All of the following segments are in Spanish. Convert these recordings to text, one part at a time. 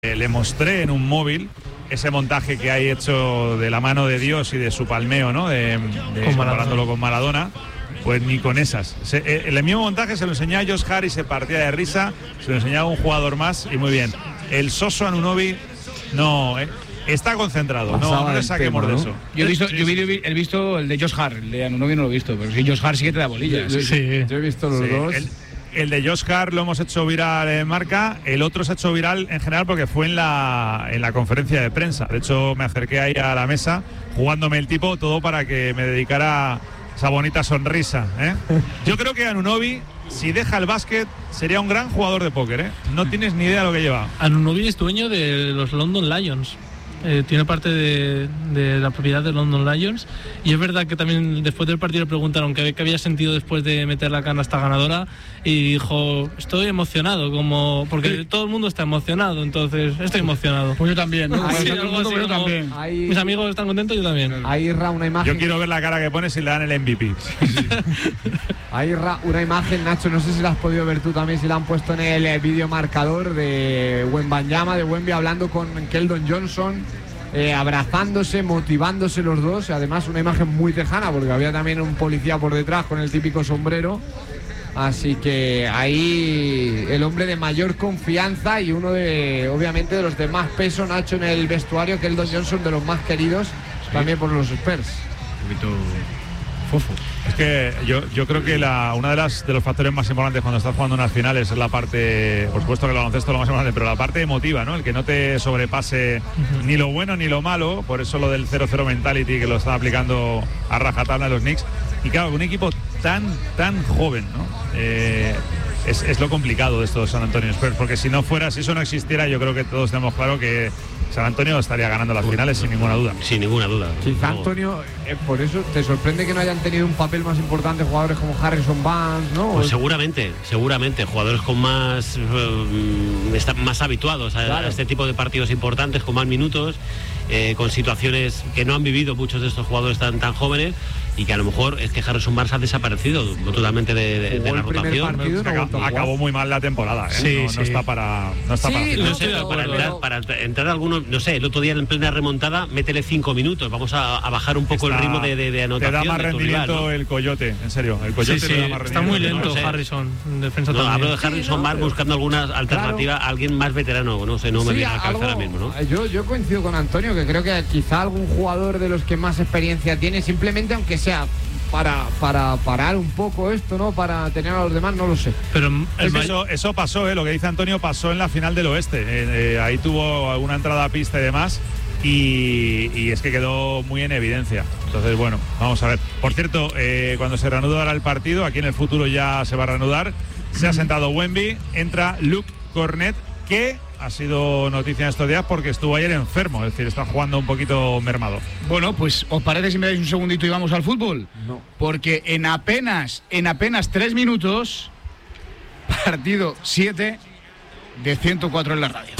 Le mostré en un móvil ese montaje que hay hecho de la mano de Dios y de su palmeo, ¿no? Comparándolo con Maradona. Pues ni con esas. El mismo montaje se lo enseñé a Josh Hart y se partía de risa. Se lo enseñaba a un jugador más y muy bien. El soso Anunoby no... Está concentrado, no le saquemos de eso. Yo he visto el de Josh Hart, el de Anunoby no lo he visto, pero sí, Josh Hart sí que te da bolillas. Yo he visto los dos. El de Josh Hart lo hemos hecho viral en Marca, el otro se ha hecho viral en general porque fue en la conferencia de prensa. De hecho, me acerqué ahí a la mesa, jugándome el tipo, todo para que me dedicara esa bonita sonrisa, ¿eh? Yo creo que Anunoby, si deja el básquet, sería un gran jugador de póker, ¿eh? No tienes ni idea de lo que lleva. Anunoby es dueño de los London Lions. Tiene parte de la propiedad de London Lions, y es verdad que también después del partido le preguntaron qué había sentido después de meter la canasta ganadora y dijo: estoy emocionado, porque todo el mundo está emocionado, entonces estoy emocionado. Pues yo también, ¿no? Yo también. Mis amigos están contentos, yo también. Ahí una imagen. Yo quiero ver la cara que pone si le dan el MVP. Hay una imagen, Nacho, no sé si la has podido ver tú también, si la han puesto en el vídeo marcador de Wembanyama, de Wemby, hablando con Keldon Johnson, abrazándose, motivándose los dos. Además, una imagen muy tejana, porque había también un policía por detrás con el típico sombrero. Así que ahí el hombre de mayor confianza y uno obviamente de los de más peso, Nacho, en el vestuario, Keldon Johnson, de los más queridos, sí, también por los Spurs. Un poquito fofo. Es que yo creo que uno de los factores más importantes cuando estás jugando unas finales es la parte, por supuesto que el baloncesto es lo más importante, pero la parte emotiva, ¿no? El que no te sobrepase ni lo bueno ni lo malo. Por eso lo del 0-0 mentality, que lo están aplicando a rajatabla los Knicks. Y claro, un equipo tan joven, ¿no? Es lo complicado de estos San Antonio Spurs, porque si eso no existiera, yo creo que todos tenemos claro que San Antonio estaría ganando las finales sin ninguna duda. Sin ninguna duda. Quizá, Antonio, por eso te sorprende que no hayan tenido un papel más importante jugadores como Harrison Barnes, ¿no? Pues seguramente, jugadores con más están más habituados a este tipo de partidos importantes, con más minutos, con situaciones que no han vivido muchos de estos jugadores tan jóvenes, y que a lo mejor es que Harrison Barnes ha desaparecido totalmente de la rotación. Acabó muy mal la temporada, ¿eh? No está para para entrar algunos, no sé, el otro día en plena remontada, métele 5 minutos, vamos a bajar un poco el ritmo de anotación. Te da más rendimiento rival, ¿no? El Coyote, en serio, el Coyote te da más rendimiento. Está muy lento Harrison, en defensa también. Hablo de Harrison Barnes buscando alguna alternativa, a alguien más veterano, no sé, no me viene a la cabeza ahora mismo, ¿no? Yo coincido con Antonio, que creo que quizá algún jugador de los que más experiencia tiene, simplemente aunque sea para parar un poco esto, ¿no? Para tener a los demás, no lo sé. Pero eso pasó, lo que dice Antonio pasó en la final del Oeste. Ahí tuvo alguna entrada a pista y demás, y es que quedó muy en evidencia. Entonces, bueno, vamos a ver. Por cierto, cuando se reanudará el partido, aquí en el futuro ya se va a reanudar, se ha sentado Wemby, entra Luke Cornet, que ha sido noticia en estos días porque estuvo ayer enfermo, es decir, está jugando un poquito mermado. Bueno, pues ¿os parece si me dais un segundito y vamos al fútbol? No. Porque en apenas 3 minutos, partido 7 de 104 en la radio.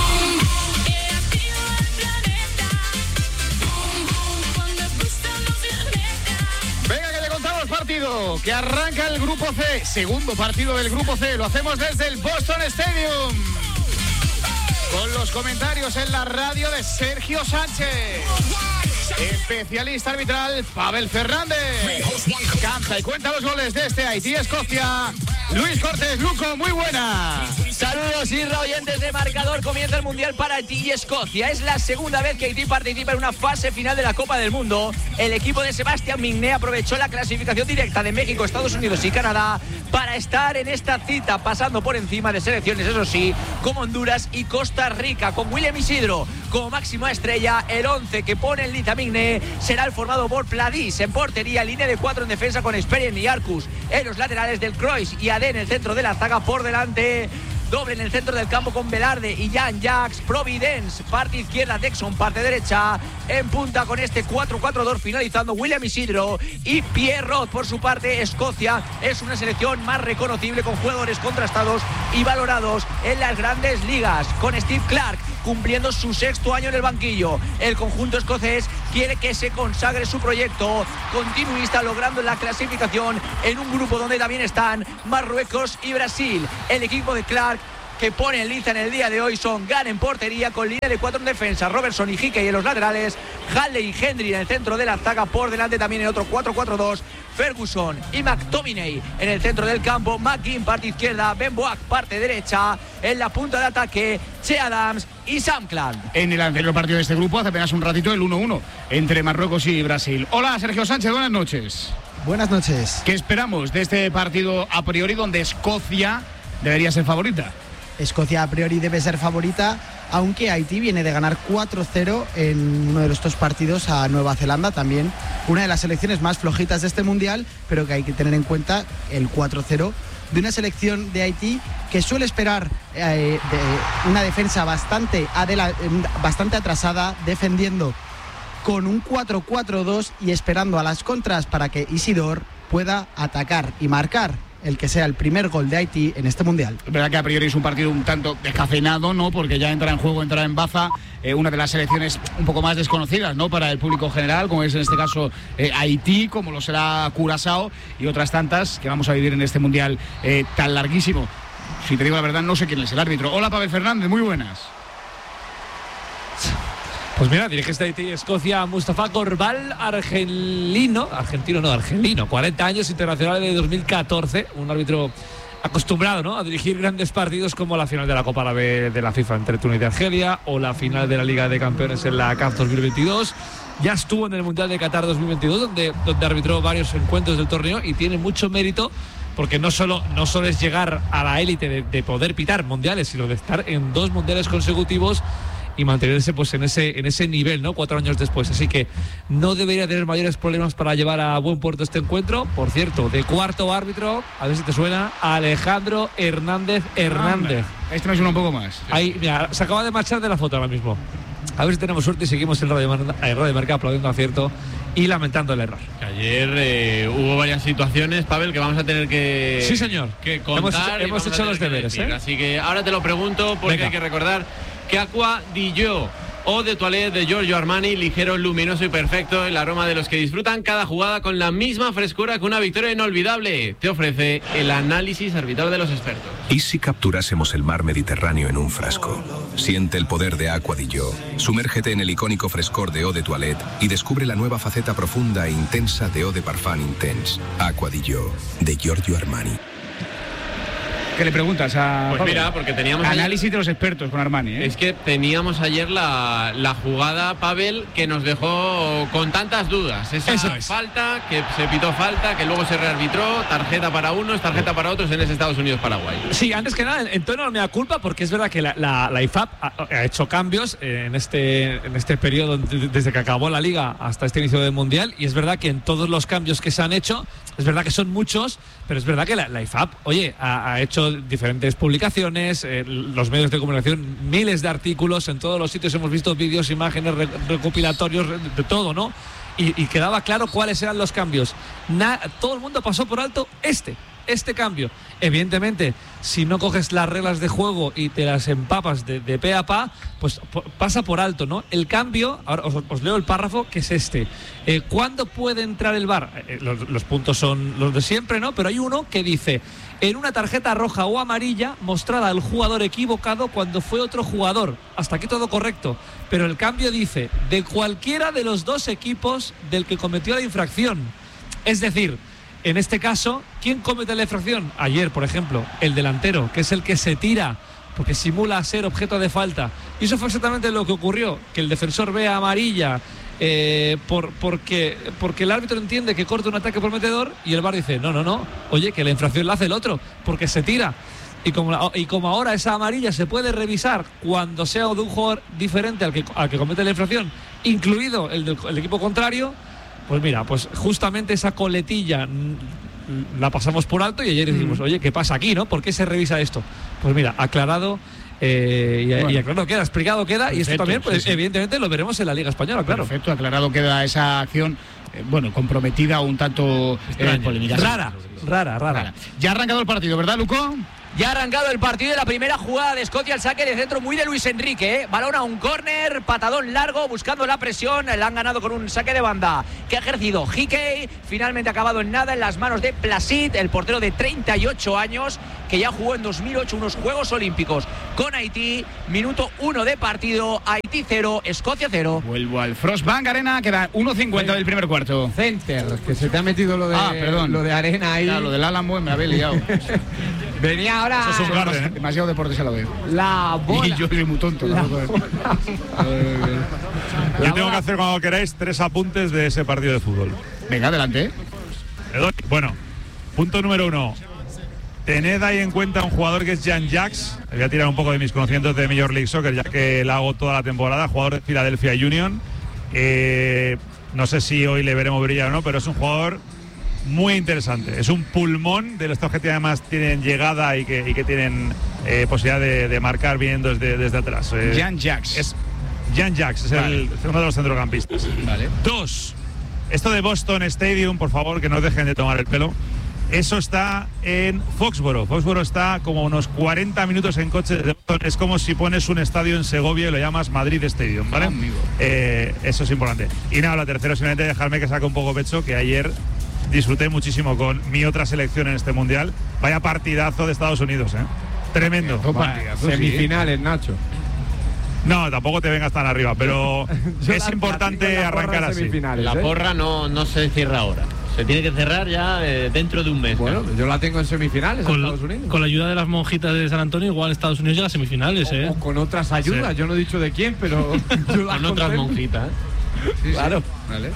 Venga, que le contamos partido, que arranca el Grupo C, segundo partido del Grupo C, lo hacemos desde el Boston Stadium, con los comentarios en la radio de Sergio Sánchez, especialista arbitral Pavel Fernández, canta y cuenta los goles de este Haití-Escocia, Luis Cortés. Luco, muy buena. Saludos, Isra, oyentes de Marcador. Comienza el Mundial para Haití y Escocia. Es la segunda vez que Haití participa en una fase final de la Copa del Mundo. El equipo de Sebastián Migné aprovechó la clasificación directa de México, Estados Unidos y Canadá para estar en esta cita, pasando por encima de selecciones, eso sí, como Honduras y Costa Rica. Con William Isidro como máxima estrella, el 11 que pone el Lita Migné será el formado por Pladís en portería, línea de 4 en defensa con Sperien y Arcus en los laterales, del Cruyff y Adé en el centro de la zaga, por delante doble en el centro del campo con Velarde y Jan Jacks, Providence, parte izquierda, Dexon, parte derecha, en punta con este 4-4-2, finalizando William Isidro y Pierrot. Por su parte, Escocia es una selección más reconocible, con jugadores contrastados y valorados en las grandes ligas, con Steve Clark cumpliendo su 6º año en el banquillo. El conjunto escocés quiere que se consagre su proyecto continuista, logrando la clasificación en un grupo donde también están Marruecos y Brasil. El equipo de Clark que pone en liza en el día de hoy son Gunn en portería con línea de 4 en defensa, Robertson y Hickey en los laterales, Halley y Hendry en el centro de la zaga, por delante también en otro 4-4-2, Ferguson y McTominay en el centro del campo, McGinn parte izquierda, Ben Boak parte derecha, en la punta de ataque Che Adams y Sam Clan. En el anterior partido de este grupo, hace apenas un ratito, el 1-1 entre Marruecos y Brasil. Hola, Sergio Sánchez, buenas noches. Buenas noches. ¿Qué esperamos de este partido a priori donde Escocia debería ser favorita? Escocia a priori debe ser favorita, aunque Haití viene de ganar 4-0 en uno de los 2 partidos a Nueva Zelanda, también una de las selecciones más flojitas de este mundial, pero que hay que tener en cuenta el 4-0 de una selección de Haití que suele esperar de una defensa bastante atrasada, defendiendo con un 4-4-2 y esperando a las contras para que Isidore pueda atacar y marcar el que sea el primer gol de Haití en este mundial. Es verdad que a priori es un partido un tanto descafeinado, ¿no? Porque ya entra en juego, entra en baza una de las selecciones un poco más desconocidas, ¿no? Para el público general, como es en este caso Haití, como lo será Curazao y otras tantas que vamos a vivir en este mundial tan larguísimo. Si te digo la verdad, no sé quién es el árbitro. Hola, Pavel Fernández, muy buenas. Pues mira, diriges de Haití, Escocia, Mustafa Corbal, argelino, 40 años, internacional de 2014, un árbitro acostumbrado, ¿no?, a dirigir grandes partidos como la final de la Copa Árabe de la FIFA entre Túnez y Argelia o la final de la Liga de Campeones en la CAF 2022. Ya estuvo en el Mundial de Qatar 2022, donde arbitró varios encuentros del torneo y tiene mucho mérito porque no solo es llegar a la élite de poder pitar mundiales, sino de estar en 2 mundiales consecutivos y mantenerse pues en ese nivel, ¿no?, 4 años después. Así que no debería tener mayores problemas para llevar a buen puerto este encuentro. Por cierto, de cuarto árbitro, a ver si te suena, Alejandro Hernández. Este me suena un poco más. Ahí, mira, se acaba de marchar de la foto ahora mismo. A ver si tenemos suerte y seguimos en Radio Marca aplaudiendo acierto y lamentando el error. Ayer hubo varias situaciones, Pavel, que vamos a tener que, sí, señor, que contar. Hemos hecho los deberes, Así que ahora te lo pregunto porque Venga. Hay que recordar que Aqua di Gio Eau de Toilette de Giorgio Armani, ligero, luminoso y perfecto, el aroma de los que disfrutan cada jugada con la misma frescura que una victoria inolvidable. Te ofrece el análisis arbitral de los expertos. ¿Y si capturásemos el mar Mediterráneo en un frasco? Siente el poder de Aqua di Gio. Sumérgete en el icónico frescor de Eau de Toilette y descubre la nueva faceta profunda e intensa de Eau de Parfum Intense. Aqua di Gio, de Giorgio Armani. ¿Qué le preguntas a Pues Pablo? Mira, porque teníamos análisis ayer, de los expertos con Armani, ¿eh? Es que teníamos ayer la jugada, Pavel, que nos dejó con tantas dudas. Esa falta, que se pitó falta, que luego se rearbitró, tarjeta para unos, tarjeta para otros en ese Estados Unidos-Paraguay. Sí, antes que nada, en tono no me da culpa, porque es verdad que la IFAB ha hecho cambios en este periodo, desde que acabó la Liga hasta este inicio del Mundial, y es verdad que en todos los cambios que se han hecho, es verdad que son muchos, pero es verdad que la IFAB, oye, ha hecho diferentes publicaciones, los medios de comunicación, miles de artículos, en todos los sitios hemos visto vídeos, imágenes, recopilatorios, de todo, ¿no? Y quedaba claro cuáles eran los cambios. Todo el mundo pasó por alto este cambio. Evidentemente, si no coges las reglas de juego y te las empapas de pe a pa, pues pasa por alto, ¿no? El cambio, ahora os leo el párrafo, que es este. ¿Cuándo puede entrar el VAR? Los puntos son los de siempre, ¿no? Pero hay uno que dice: en una tarjeta roja o amarilla mostrada al jugador equivocado cuando fue otro jugador. Hasta aquí todo correcto. Pero el cambio dice: de cualquiera de los 2 equipos del que cometió la infracción. Es decir, en este caso, ¿quién comete la infracción? Ayer, por ejemplo, el delantero, que es el que se tira porque simula ser objeto de falta. Y eso fue exactamente lo que ocurrió, que el defensor ve amarilla porque el árbitro entiende que corta un ataque prometedor y el VAR dice: no, oye, que la infracción la hace el otro, porque se tira. Y como ahora esa amarilla se puede revisar cuando sea de un jugador diferente al que comete la infracción, incluido el equipo contrario, pues mira, pues justamente esa coletilla la pasamos por alto y ayer dijimos: oye, ¿qué pasa aquí, no? ¿Por qué se revisa esto? Pues mira, aclarado. Y aclarado queda, explicado queda. Perfecto, y esto también, pues, sí. Evidentemente lo veremos en la Liga Española, claro. Perfecto, aclarado queda esa acción, comprometida, un tanto polémica. Rara. Ya ha arrancado el partido, ¿verdad, Luco? Ya ha arrancado el partido de la primera jugada de Escocia, el saque de centro muy de Luis Enrique, balón a un córner, patadón largo, buscando la presión, la han ganado con un saque de banda que ha ejercido Hickey, finalmente ha acabado en nada en las manos de Placid, el portero de 38 años, que ya jugó en 2008 unos Juegos Olímpicos con Haití. Minuto 1 de partido, Haití 0, Escocia 0. Vuelvo al Frostbank Arena, queda 1:50 del primer cuarto. Center, que se te ha metido lo de arena ahí. Claro, lo del Alan Moore me había liado. Venía ahora. Eso es un garden, demasiado deportes a la vez. La bola. Y yo soy muy tonto. Yo tengo que hacer cuando queráis 3 apuntes de ese partido de fútbol. Venga, adelante. Bueno, punto número 1. Tened ahí en cuenta un jugador que es Jan Jacks. Voy a tirar un poco de mis conocimientos de Major League Soccer, ya que la hago toda la temporada. Jugador de Philadelphia Union. No sé si hoy le veremos brillar o no, pero es un jugador muy interesante. Es un pulmón de los que además tienen llegada y que tienen posibilidad de marcar viniendo desde atrás. Jan Jacks. Es Jan Jacks, es uno de los centrocampistas. Vale. 2. Esto de Boston Stadium, por favor, que no dejen de tomar el pelo. Eso está en Foxborough. Foxborough está como unos 40 minutos en coche de Boston. Es como si pones un estadio en Segovia y lo llamas Madrid Stadium, ¿vale? Eso es importante. Y nada, la tercera, simplemente dejarme que saque un poco pecho, que ayer disfruté muchísimo con mi otra selección en este mundial. Vaya partidazo de Estados Unidos, tremendo. Semifinales, Nacho. No, tampoco te vengas tan arriba, pero es importante arrancar así. La porra no se cierra ahora. Se tiene que cerrar ya dentro de un mes. Bueno, yo la tengo en semifinales en Estados Unidos. Con la ayuda de las monjitas de San Antonio, igual Estados Unidos llega a semifinales, o con otras ayudas, sí. Yo no he dicho de quién, pero yo con otras monjitas. Sí, claro. Sí. Vale.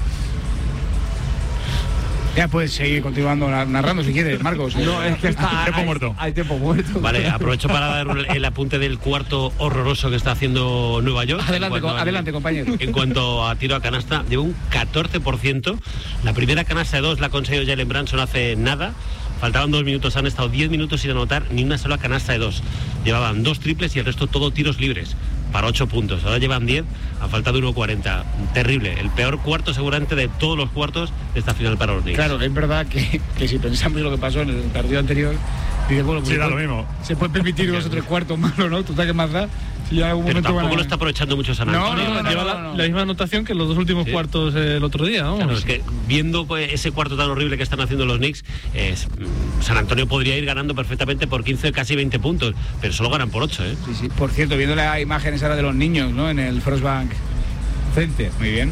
Ya puedes seguir continuando narrando si quieres, Marcos. No, es que está tiempo muerto. Hay tiempo muerto. Vale, aprovecho para dar el apunte del cuarto horroroso que está haciendo Nueva York. Adelante, compañero. En cuanto a tiro a canasta, lleva un 14%. La primera canasta de 2 la ha conseguido Jalen Brunson hace nada. Faltaban 2 minutos, han estado 10 minutos sin anotar ni una sola canasta de 2. Llevaban 2 triples y el resto todo tiros libres para 8 puntos. Ahora llevan 10, a falta de 1.40. Terrible, el peor cuarto seguramente de todos los cuartos de esta final para los Knicks. Claro, es verdad que si pensamos en lo que pasó en el partido anterior, dices, bueno, pues sí, da lo mismo. Se puede permitir 2 o 3 cuartos malos, ¿no? ¿Tú sabes qué más da? Si algún pero momento tampoco lo está aprovechando mucho San Antonio. Lleva la misma anotación que los 2 últimos cuartos el otro día, ¿no? Claro, es que viendo pues, ese cuarto tan horrible que están haciendo los Knicks, San Antonio podría ir ganando perfectamente por 15, casi 20 puntos, pero solo ganan por 8, Sí, sí. Por cierto, viendo las imágenes ahora de los niños, ¿no? En el Frostbank Center. Muy bien.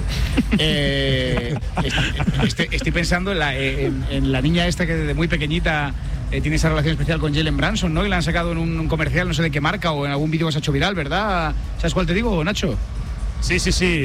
Estoy pensando en la niña esta que desde muy pequeñita tiene esa relación especial con Jalen Brunson, ¿no? Y la han sacado en un comercial, no sé de qué marca, o en algún vídeo que se ha hecho viral, ¿verdad? ¿Sabes cuál te digo, Nacho? Sí.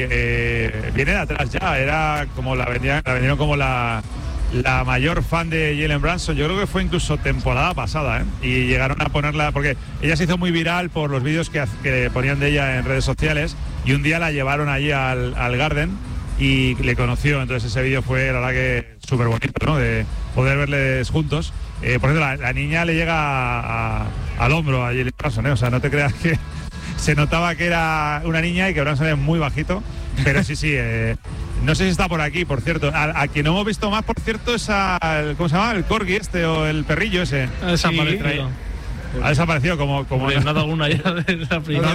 Viene de atrás ya. Era como la vendieron como la mayor fan de Jalen Brunson. Yo creo que fue incluso temporada pasada, y llegaron a ponerla, porque ella se hizo muy viral por los vídeos que ponían de ella en redes sociales, y un día la llevaron allí al Garden y le conoció. Entonces ese vídeo fue, la verdad, que súper bonito, ¿no? De poder verles juntos. Por ejemplo, la niña le llega al hombro a Jalen Brunson, O sea, no te creas que se notaba que era una niña y que Brunson es muy bajito, pero sí. No sé si está por aquí, por cierto. A quien no hemos visto más, por cierto, es ¿cómo se llama? El corgi o el perrillo ese. Ha desaparecido. Ha desaparecido como nada alguna ya de la primera.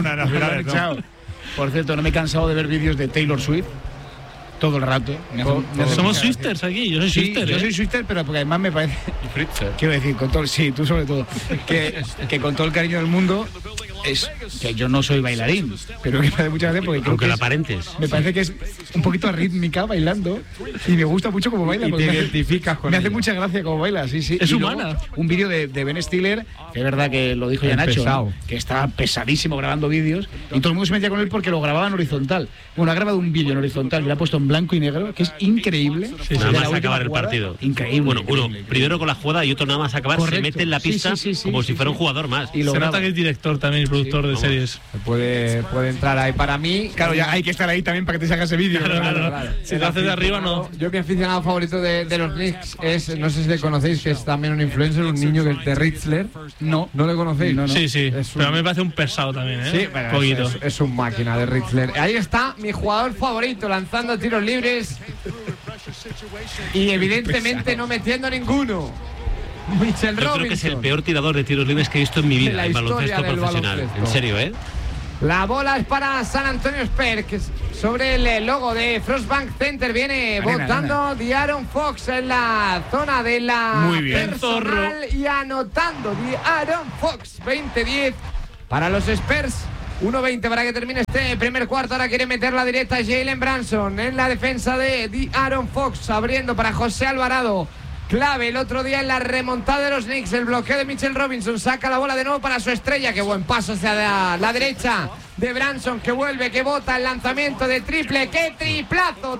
No. Por cierto, no me he cansado de ver vídeos de Taylor Swift todo el rato. Somos Swisters aquí, yo soy Swister. Yo soy Swister, pero porque además me parece. Y Fritzer. Quiero decir, sí, tú sobre todo. Que con todo el cariño del mundo, es que yo no soy bailarín, pero que me hace mucha gracia porque creo aunque que la aparentes. Me parece que es un poquito arrítmica bailando y me gusta mucho cómo baila. Y te identificas con me ella. hace mucha gracia cómo baila, sí. Es y humana. Un vídeo de Ben Stiller, que es verdad que lo dijo ya Nacho, ¿no? Que está pesadísimo grabando vídeos y todo el mundo se metía con él porque lo grababa en horizontal. Bueno, ha grabado un vídeo en horizontal y lo ha puesto en blanco y negro, que es increíble. Nada más acabar el partido. Increíble. Bueno, uno primero con la jugada y otro nada más acabar. Correcto. Se mete en la pista como si fuera un jugador más. Y se nota que es director también y productor de series. Puede entrar ahí. Para mí, claro, ya hay que estar ahí también para que te salga ese vídeo. Claro. Si lo haces de arriba, no. Yo, mi aficionado favorito de los Knicks es, no sé si le conocéis, que es también un influencer, un niño que es de Ritzler. ¿No le conocéis? No. Sí. Pero a mí me parece un pesado también, Sí, un poquito. Es un máquina de Ritzler. Ahí está mi jugador favorito, lanzando tiros libres y evidentemente no metiendo ninguno. Mitchell Yo Robinson. creo que es el peor tirador de tiros libres que he visto en mi vida la en baloncesto historia del profesional. baloncesto. En serio, ¿eh? La bola es para San Antonio Spurs, que sobre el logo de Frostbank Center viene votando De'Aaron Fox en la zona de la personal y anotando De'Aaron Fox. 20-10 para los Spurs. 1-20 para que termine este primer cuarto. Ahora quiere meter la directa Jalen Brunson en la defensa de De'Aaron Fox, abriendo para José Alvarado. Clave el otro día en la remontada de los Knicks. El bloqueo de Mitchell Robinson. Saca la bola de nuevo para su estrella. Qué buen paso hacia la derecha de Brunson, que vuelve, que bota el lanzamiento de triple. ¡Qué triplazo!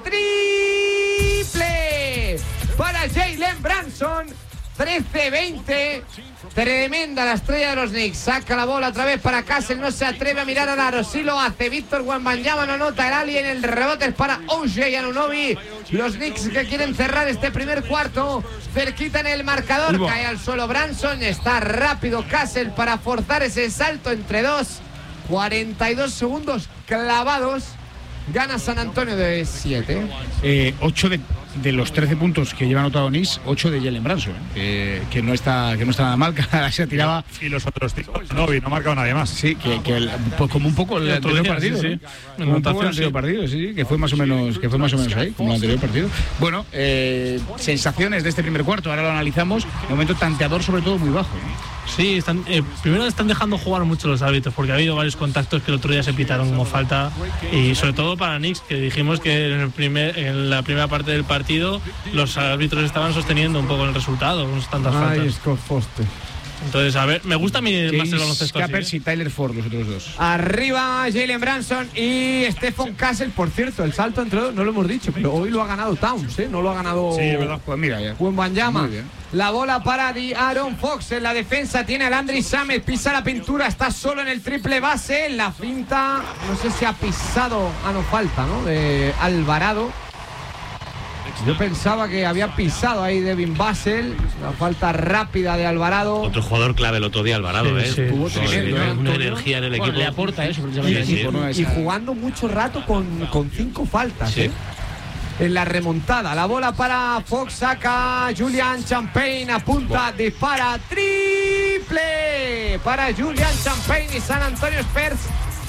¡Triple! Para Jalen Brunson. 13-20. Tremenda la estrella de los Knicks. Saca la bola otra vez para Castle. No se atreve a mirar al aro. Sí lo hace. Víctor Wembanyama no anota. El alien. El rebote es para OJ Anunoby. Los Knicks que quieren cerrar este primer cuarto. Cerquita en el marcador. Cae al suelo Brunson. Está rápido Castle para forzar ese salto entre dos. 42 segundos clavados. Gana San Antonio de 7. 8 de los 13 puntos que lleva anotado Knicks, 8 de Jalen Brunson, que no está nada mal. Se tiraba. Y los otros tipos no ha marcado nadie más. Sí, pues como un poco el anterior partido, sí. Como un poco el anterior partido, sí, que fue más o menos ahí, como el anterior partido. Bueno, sensaciones de este primer cuarto, ahora lo analizamos. Momento tanteador, sobre todo muy bajo, ¿no? Sí, primero están dejando jugar mucho los árbitros, porque ha habido varios contactos que el otro día se pitaron como falta, y sobre todo para Knicks, que dijimos que en la primera parte del partido los árbitros estaban sosteniendo un poco el resultado con tantas faltas. Scott Foster. Entonces, a ver, me gusta a mí más el baloncesto. Capers y Tyler Ford, los otros dos. Arriba Jalen Brunson y Stephen Castle. Por cierto, el salto entre dos no lo hemos dicho, pero hoy lo ha ganado Towns, ¿eh? No lo ha ganado. Sí, es verdad. Pues mira ya. Wembanyama. La bola para De'Aaron Fox en la defensa. Tiene a Landry Shamet. Pisa la pintura. Está solo en el triple base. La finta. No sé si ha pisado. No falta, ¿no? De Alvarado. Yo pensaba que había pisado ahí Devin Vassell. La falta rápida de Alvarado. Otro jugador clave el otro día, Alvarado, Sí, Tuvo tremendo, una energía en el equipo. Le aporta eso. Y jugando mucho rato con 5 faltas. Sí. En la remontada, la bola para Fox, saca Julian Champagne, apunta, dispara, triple para Julian Champagne y San Antonio Spurs.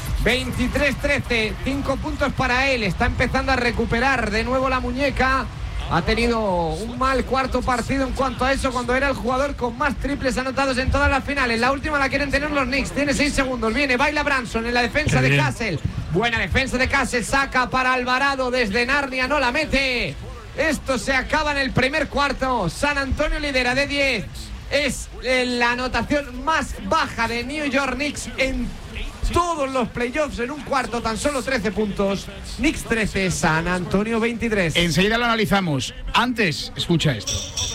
23-13, 5 puntos para él. Está empezando a recuperar de nuevo la muñeca. Ha tenido un mal cuarto partido en cuanto a eso, cuando era el jugador con más triples anotados en todas las finales. La última la quieren tener los Knicks. Tiene 6 segundos. Viene, baila Brunson en la defensa de Castle. Buena defensa de Castle. Saca para Alvarado desde Narnia. No la mete. Esto se acaba en el primer cuarto. San Antonio lidera de 10. Es la anotación más baja de New York Knicks en todos los playoffs en un cuarto, tan solo 13 puntos. Knicks 13, San Antonio 23. Enseguida lo analizamos. Antes, escucha esto.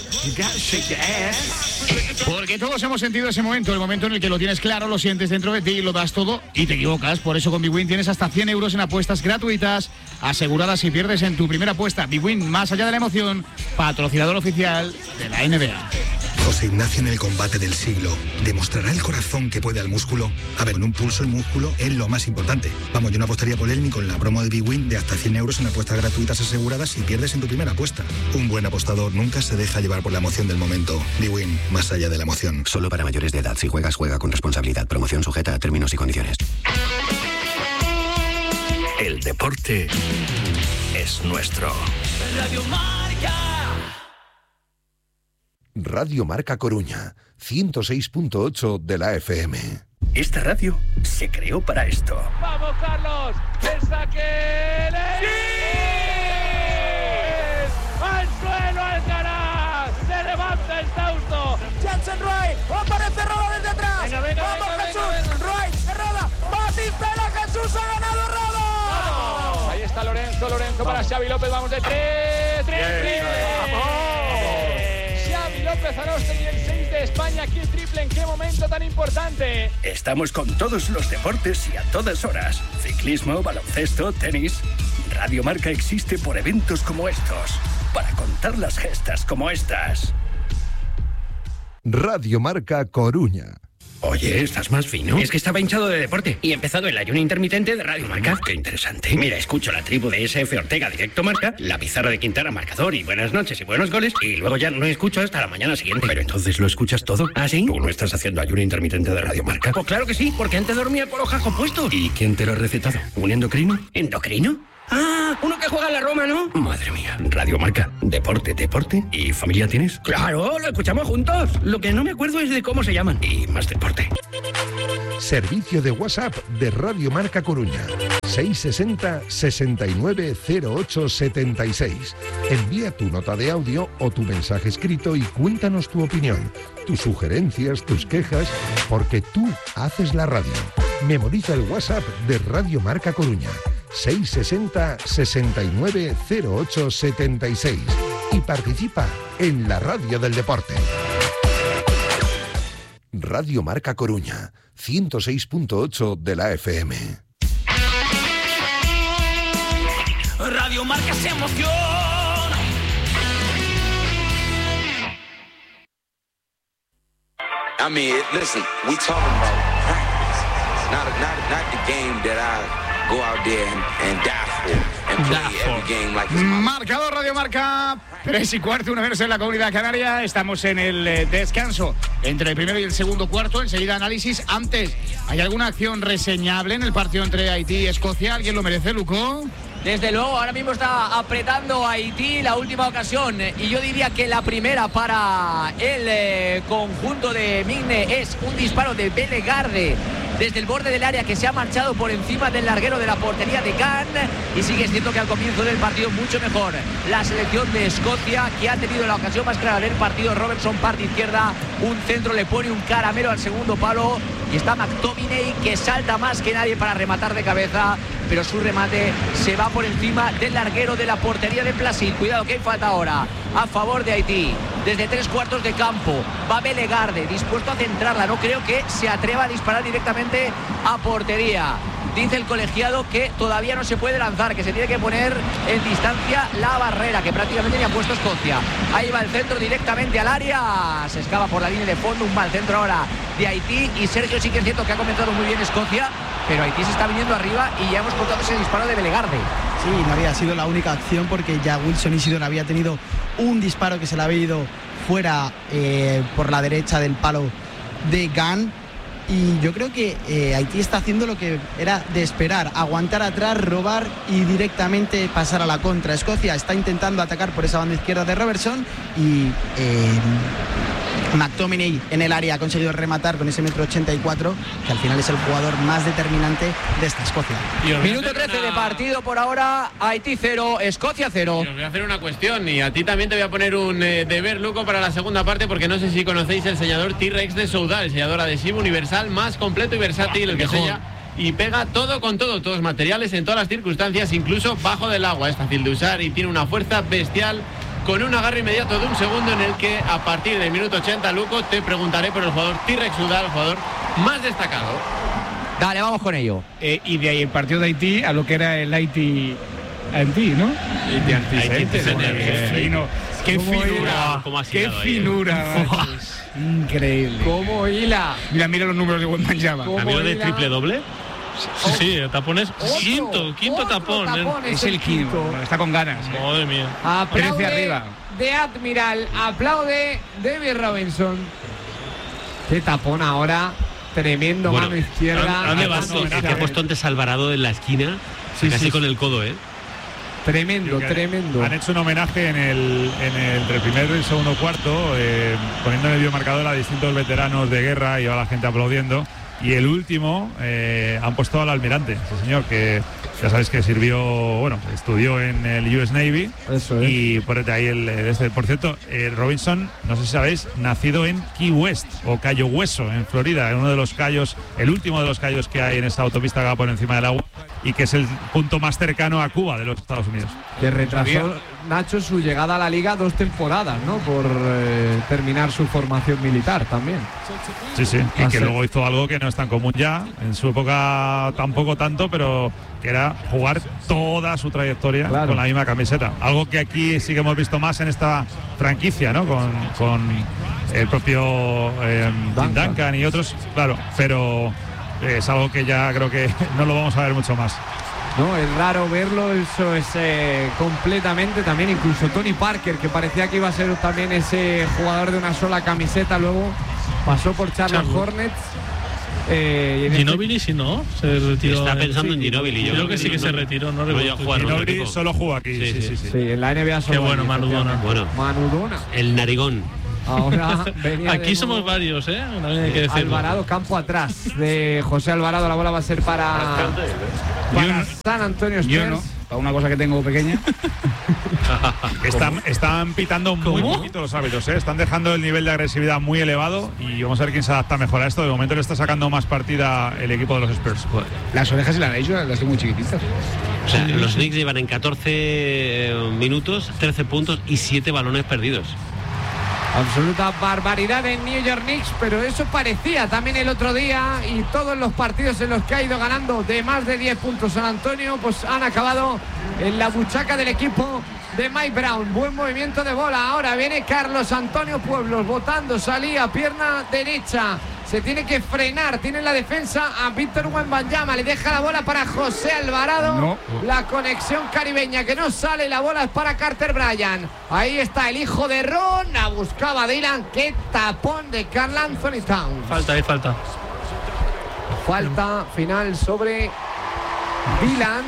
Porque todos hemos sentido ese momento, el momento en el que lo tienes claro, lo sientes dentro de ti, lo das todo y te equivocas. Por eso con BWIN tienes hasta 100 euros en apuestas gratuitas, aseguradas si pierdes en tu primera apuesta. BWIN, más allá de la emoción, patrocinador oficial de la NBA. José Ignacio en el combate del siglo. ¿Demostrará el corazón que puede al músculo? A ver, en un pulso el músculo es lo más importante. Vamos, yo no apostaría por él ni con la promo de BWIN de hasta 100 euros en apuestas gratuitas aseguradas si pierdes en tu primera apuesta. Un buen apostador nunca se deja llevar por la emoción del momento. BWIN, más allá de la emoción. Solo para mayores de edad. Si juegas, juega con responsabilidad. Promoción sujeta a términos y condiciones. El deporte es nuestro. Radio Marca. Radio Marca Coruña, 106.8 de la FM. Esta radio se creó para esto. ¡Vamos, Carlos! ¡El saque! ¡Sí! ¡Al suelo Alcaraz! ¡Se levanta el Tausto! ¡Jensen Roy! ¡Aparece Roda desde atrás! Venga, ¡vamos, Jesús! ¡Roy! ¡Roda! ¡Batistela! ¡Jesús ha ganado Roda! Ahí está Lorenzo para Xavi López. ¡Vamos de 3! ¡3! ¡Vamos! López Aróstegui, el 6 de España. ¿Qué triple en qué momento tan importante? Estamos con todos los deportes y a todas horas. Ciclismo, baloncesto, tenis. Radio Marca existe por eventos como estos, para contar las gestas como estas. Radio Marca Coruña. Oye, estás más fino. Es que estaba hinchado de deporte y he empezado el ayuno intermitente de Radio Marca. Qué interesante. Mira, escucho la tribu de SF Ortega Directo Marca, la pizarra de Quintana marcador y buenas noches y buenos goles, y luego ya no escucho hasta la mañana siguiente. Pero entonces lo escuchas todo. ¿Ah, sí? ¿Tú no estás haciendo ayuno intermitente de Radio Marca? Pues claro que sí, porque antes dormía con los jajos puestos. ¿Y quién te lo ha recetado? ¿Un endocrino? ¿Endocrino? Ah, uno que juega en la Roma, ¿no? Madre mía. Radio Marca. Deporte. ¿Y familia tienes? Claro, lo escuchamos juntos. Lo que no me acuerdo es de cómo se llaman. Y más deporte. Servicio de WhatsApp de Radio Marca Coruña. 660 69 08 76. Envía tu nota de audio o tu mensaje escrito y cuéntanos tu opinión, tus sugerencias, tus quejas, porque tú haces la radio. Memoriza el WhatsApp de Radio Marca Coruña. 660 69 08 76 y participa en la radio del deporte. Radio Marca Coruña, 106.8 de la FM. Radio Marca se emoción. I mean, listen, we talking about practice, not the game that I go out there and die for and play every game like it's my... Marcador Radio Marca, 3:15, 1 menos en la Comunidad Canaria. Estamos en el descanso entre el primero y el segundo cuarto. Enseguida análisis. Antes, ¿hay alguna acción reseñable en el partido entre Haití y Escocia? ¿Alguien lo merece, Luco? Desde luego, ahora mismo está apretando Haití, la última ocasión, y yo diría que la primera para el conjunto de Migne es un disparo de Belegarde desde el borde del área que se ha marchado por encima del larguero de la portería de Gant, y sigue siendo que al comienzo del partido mucho mejor la selección de Escocia, que ha tenido la ocasión más clara del partido. Robertson, parte izquierda, un centro, le pone un caramelo al segundo palo y está McTominay, que salta más que nadie para rematar de cabeza, pero su remate se va por encima del larguero de la portería de Placid. Cuidado que hay falta ahora a favor de Haití. Desde 3/4 de campo va Belegarde, dispuesto a centrarla. No creo que se atreva a disparar directamente a portería. Dice el colegiado que todavía no se puede lanzar, que se tiene que poner en distancia la barrera, que prácticamente ni ha puesto Escocia. Ahí va el centro directamente al área, se escapa por la línea de fondo, un mal centro ahora de Haití. Y Sergio, sí que es cierto que ha comenzado muy bien Escocia, pero Haití se está viniendo arriba y ya hemos contado ese disparo de Belegarde. Sí, no había sido la única acción, porque ya Wilson Isidore había tenido un disparo que se le había ido fuera por la derecha del palo de Gant. Y yo creo que Haití está haciendo lo que era de esperar, aguantar atrás, robar y directamente pasar a la contra. Escocia está intentando atacar por esa banda izquierda de Robertson y McTominay en el área ha conseguido rematar con ese 1,84 m, que al final es el jugador más determinante de esta Escocia. Minuto 13 de partido por ahora, Haití 0, Escocia 0. Y os voy a hacer una cuestión, y a ti también te voy a poner un deber, Luco, para la segunda parte, porque no sé si conocéis el sellador T-Rex de Soudal, el sellador adhesivo universal más completo y versátil, el que sella y pega todo con todo, todos materiales en todas las circunstancias, incluso bajo del agua. Es fácil de usar y tiene una fuerza bestial, con un agarre inmediato de un segundo, en el que a partir del minuto 80, Luco, te preguntaré por el jugador T-Rex Soudal, el jugador más destacado. Dale, vamos con ello. Y de ahí el partido de Haití a lo que era el Haití Antí, ¿no? Qué finura, qué finura. Increíble. ¿Cómo hila? Mira los números de Wembanyama. ¿Amigo de triple doble? Sí, tapones. Quinto tapón. Es el quinto. Está con ganas. Madre mía. Aplaude 13 arriba. De Admiral, aplaude David Robinson. Qué tapón ahora, tremendo, Bueno, mano izquierda. El que ha puesto antes Alvarado en la esquina, casi con el codo, Tremendo. Han hecho un homenaje entre el primero y el segundo cuarto, poniendo en el videomarcador a distintos veteranos de guerra y a la gente aplaudiendo. Y el último han puesto al almirante, ese señor que ya sabéis que estudió en el US Navy. Eso es. Y por ahí por cierto, Robinson, no sé si sabéis, nacido en Key West o Cayo Hueso, en Florida, en uno de los cayos, el último de los cayos que hay en esta autopista que va por encima del agua. y que es el punto más cercano a Cuba de los Estados Unidos. Que retrasó Nacho su llegada a la liga 2 temporadas, ¿no? Por terminar su formación militar también. Sí, y que luego hizo algo que no es tan común ya, en su época tampoco tanto, pero que era jugar toda su trayectoria con la misma camiseta. Algo que aquí sí que hemos visto más en esta franquicia, ¿no? Con el propio Duncan y otros, claro, pero es algo que ya creo que no lo vamos a ver mucho más. No, es raro verlo, eso es completamente también, incluso Tony Parker, que parecía que iba a ser también ese jugador de una sola camiseta, luego pasó por Charlotte Hornets. Ginóbili sí, ¿no? Se retiró. Está pensando en Ginóbili. Yo creo que sí que se retiró, ¿no? Ginóbili solo jugó aquí. Sí, en la NBA solo. Qué bueno, Manu Dona. Manu Dona. El narigón. Ahora aquí somos varios, ¿eh? Hay que decirlo. Alvarado, campo atrás de José Alvarado. La bola va a ser para San Antonio Spurs. Yo no, para una cosa que tengo pequeña. Están pitando muy poquito los árbitros, ¿eh? Están dejando el nivel de agresividad muy elevado y vamos a ver quién se adapta mejor a esto. De momento le está sacando más partida el equipo de los Spurs. Las orejas y la nariz las tengo muy chiquititas. O sea, los Knicks llevan en 14 minutos 13 puntos y 7 balones perdidos. Absoluta barbaridad en New York Knicks, pero eso parecía también el otro día, y todos los partidos en los que ha ido ganando de más de 10 puntos San Antonio, pues han acabado en la buchaca del equipo de Mike Brown. Buen movimiento de bola, ahora viene Carlos Antonio Pueblos, botando, salía, pierna derecha, se tiene que frenar, tiene la defensa a Víctor Wembanyama, le deja la bola para José Alvarado, la conexión caribeña que no sale, la bola es para Carter Bryant, ahí está el hijo de Ron, la buscaba Dylan, qué tapón de Karl Anthony Towns. Falta final sobre Dylan,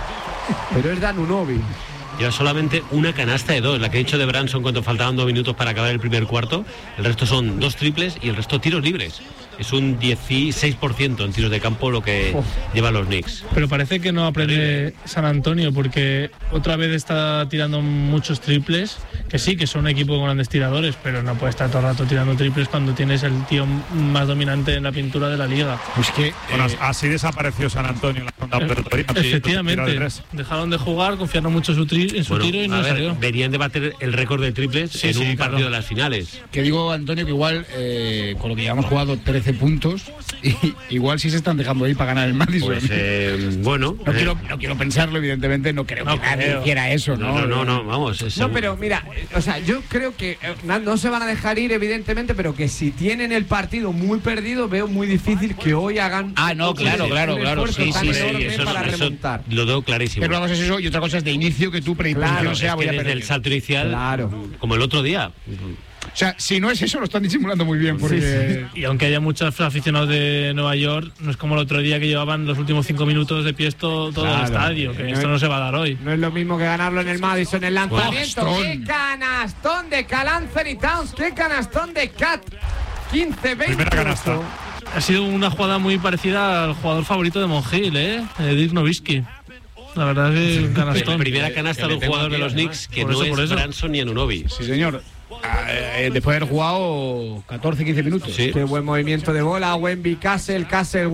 pero es Danunobi. Lleva solamente una canasta de 2, la que ha hecho de Branson cuando faltaban 2 minutos para acabar el primer cuarto. El resto son 2 triples y el resto tiros libres. Es un 16% en tiros de campo lo que llevan los Knicks. Pero parece que no aprende San Antonio, porque otra vez está tirando muchos triples, que sí, que son un equipo con grandes tiradores, pero no puede estar todo el rato tirando triples cuando tienes el tío más dominante en la pintura de la liga. Pues que así desapareció San Antonio en la ronda preliminaria. Efectivamente, dejaron de jugar, confiaron mucho en su tiro y no salió. Venían de bater el récord de triples en un partido de las finales. Que digo, Antonio, que igual con lo que llevamos jugado 13 puntos, y igual sí se están dejando ahí para ganar el Madison. Pues bueno. No quiero pensarlo, evidentemente, no creo que nadie hiciera eso, ¿no? No, vamos. No, pero mira, o sea, yo creo que no se van a dejar ir, evidentemente, pero que si tienen el partido muy perdido, veo muy difícil que hoy hagan. Claro. Sí, eso lo veo clarísimo. Pero una cosa es eso y otra cosa es de inicio que tu predisposición sea voy a perder. El salto inicial, como el otro día. O sea, si no es eso, lo están disimulando muy bien. Porque... Y aunque haya muchos aficionados de Nueva York, no es como el otro día que llevaban los últimos 5 minutos de pie todo el estadio, que esto no se va a dar hoy. No es lo mismo que ganarlo en el Madison, el lanzamiento. ¡Qué canastón de Karl Anthony Towns! ¡Qué canastón de Cat! 15-20. Primera canasta. Ha sido una jugada muy parecida al jugador favorito de Mongil, Dirk Nowitzki. La verdad es que un canastón. Primera canasta de un jugador de los Knicks que no es Branson ni Anunoby. Sí, señor. Después de haber jugado 14-15 minutos. Sí. Qué buen movimiento de bola. Wemby, Castle,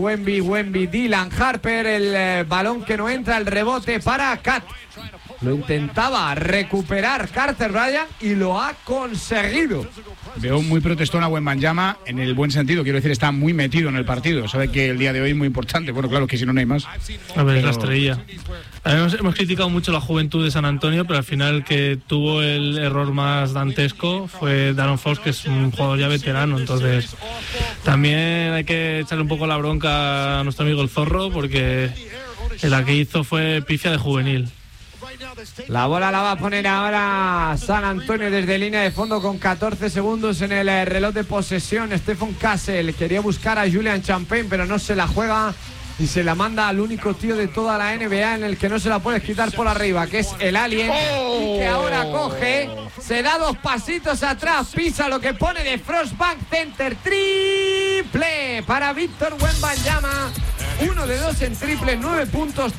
Wemby, Dylan, Harper. El balón que no entra, el rebote para Cat. Lo intentaba recuperar Carter Bryant y lo ha conseguido. Veo muy protestón a Wembanyama en el buen sentido. Quiero decir, está muy metido en el partido. Sabe que el día de hoy es muy importante. Bueno, claro, que si no, no hay más. A ver, la estrella. Hemos criticado mucho la juventud de San Antonio, pero al final el que tuvo el error más dantesco fue Darren Fox, que es un jugador ya veterano. Entonces, también hay que echarle un poco la bronca a nuestro amigo el Zorro, porque la que hizo fue pifia de juvenil. La bola la va a poner ahora San Antonio desde línea de fondo con 14 segundos en el reloj de posesión. Stephen Castle quería buscar a Julian Champagne, pero no se la juega y se la manda al único tío de toda la NBA en el que no se la puedes quitar por arriba, que es el Alien, y que ahora coge, se da 2 pasitos atrás, pisa lo que pone de Frostbank Center. Triple para Víctor Wembanyama. 1 de 2 en triple, 9 puntos,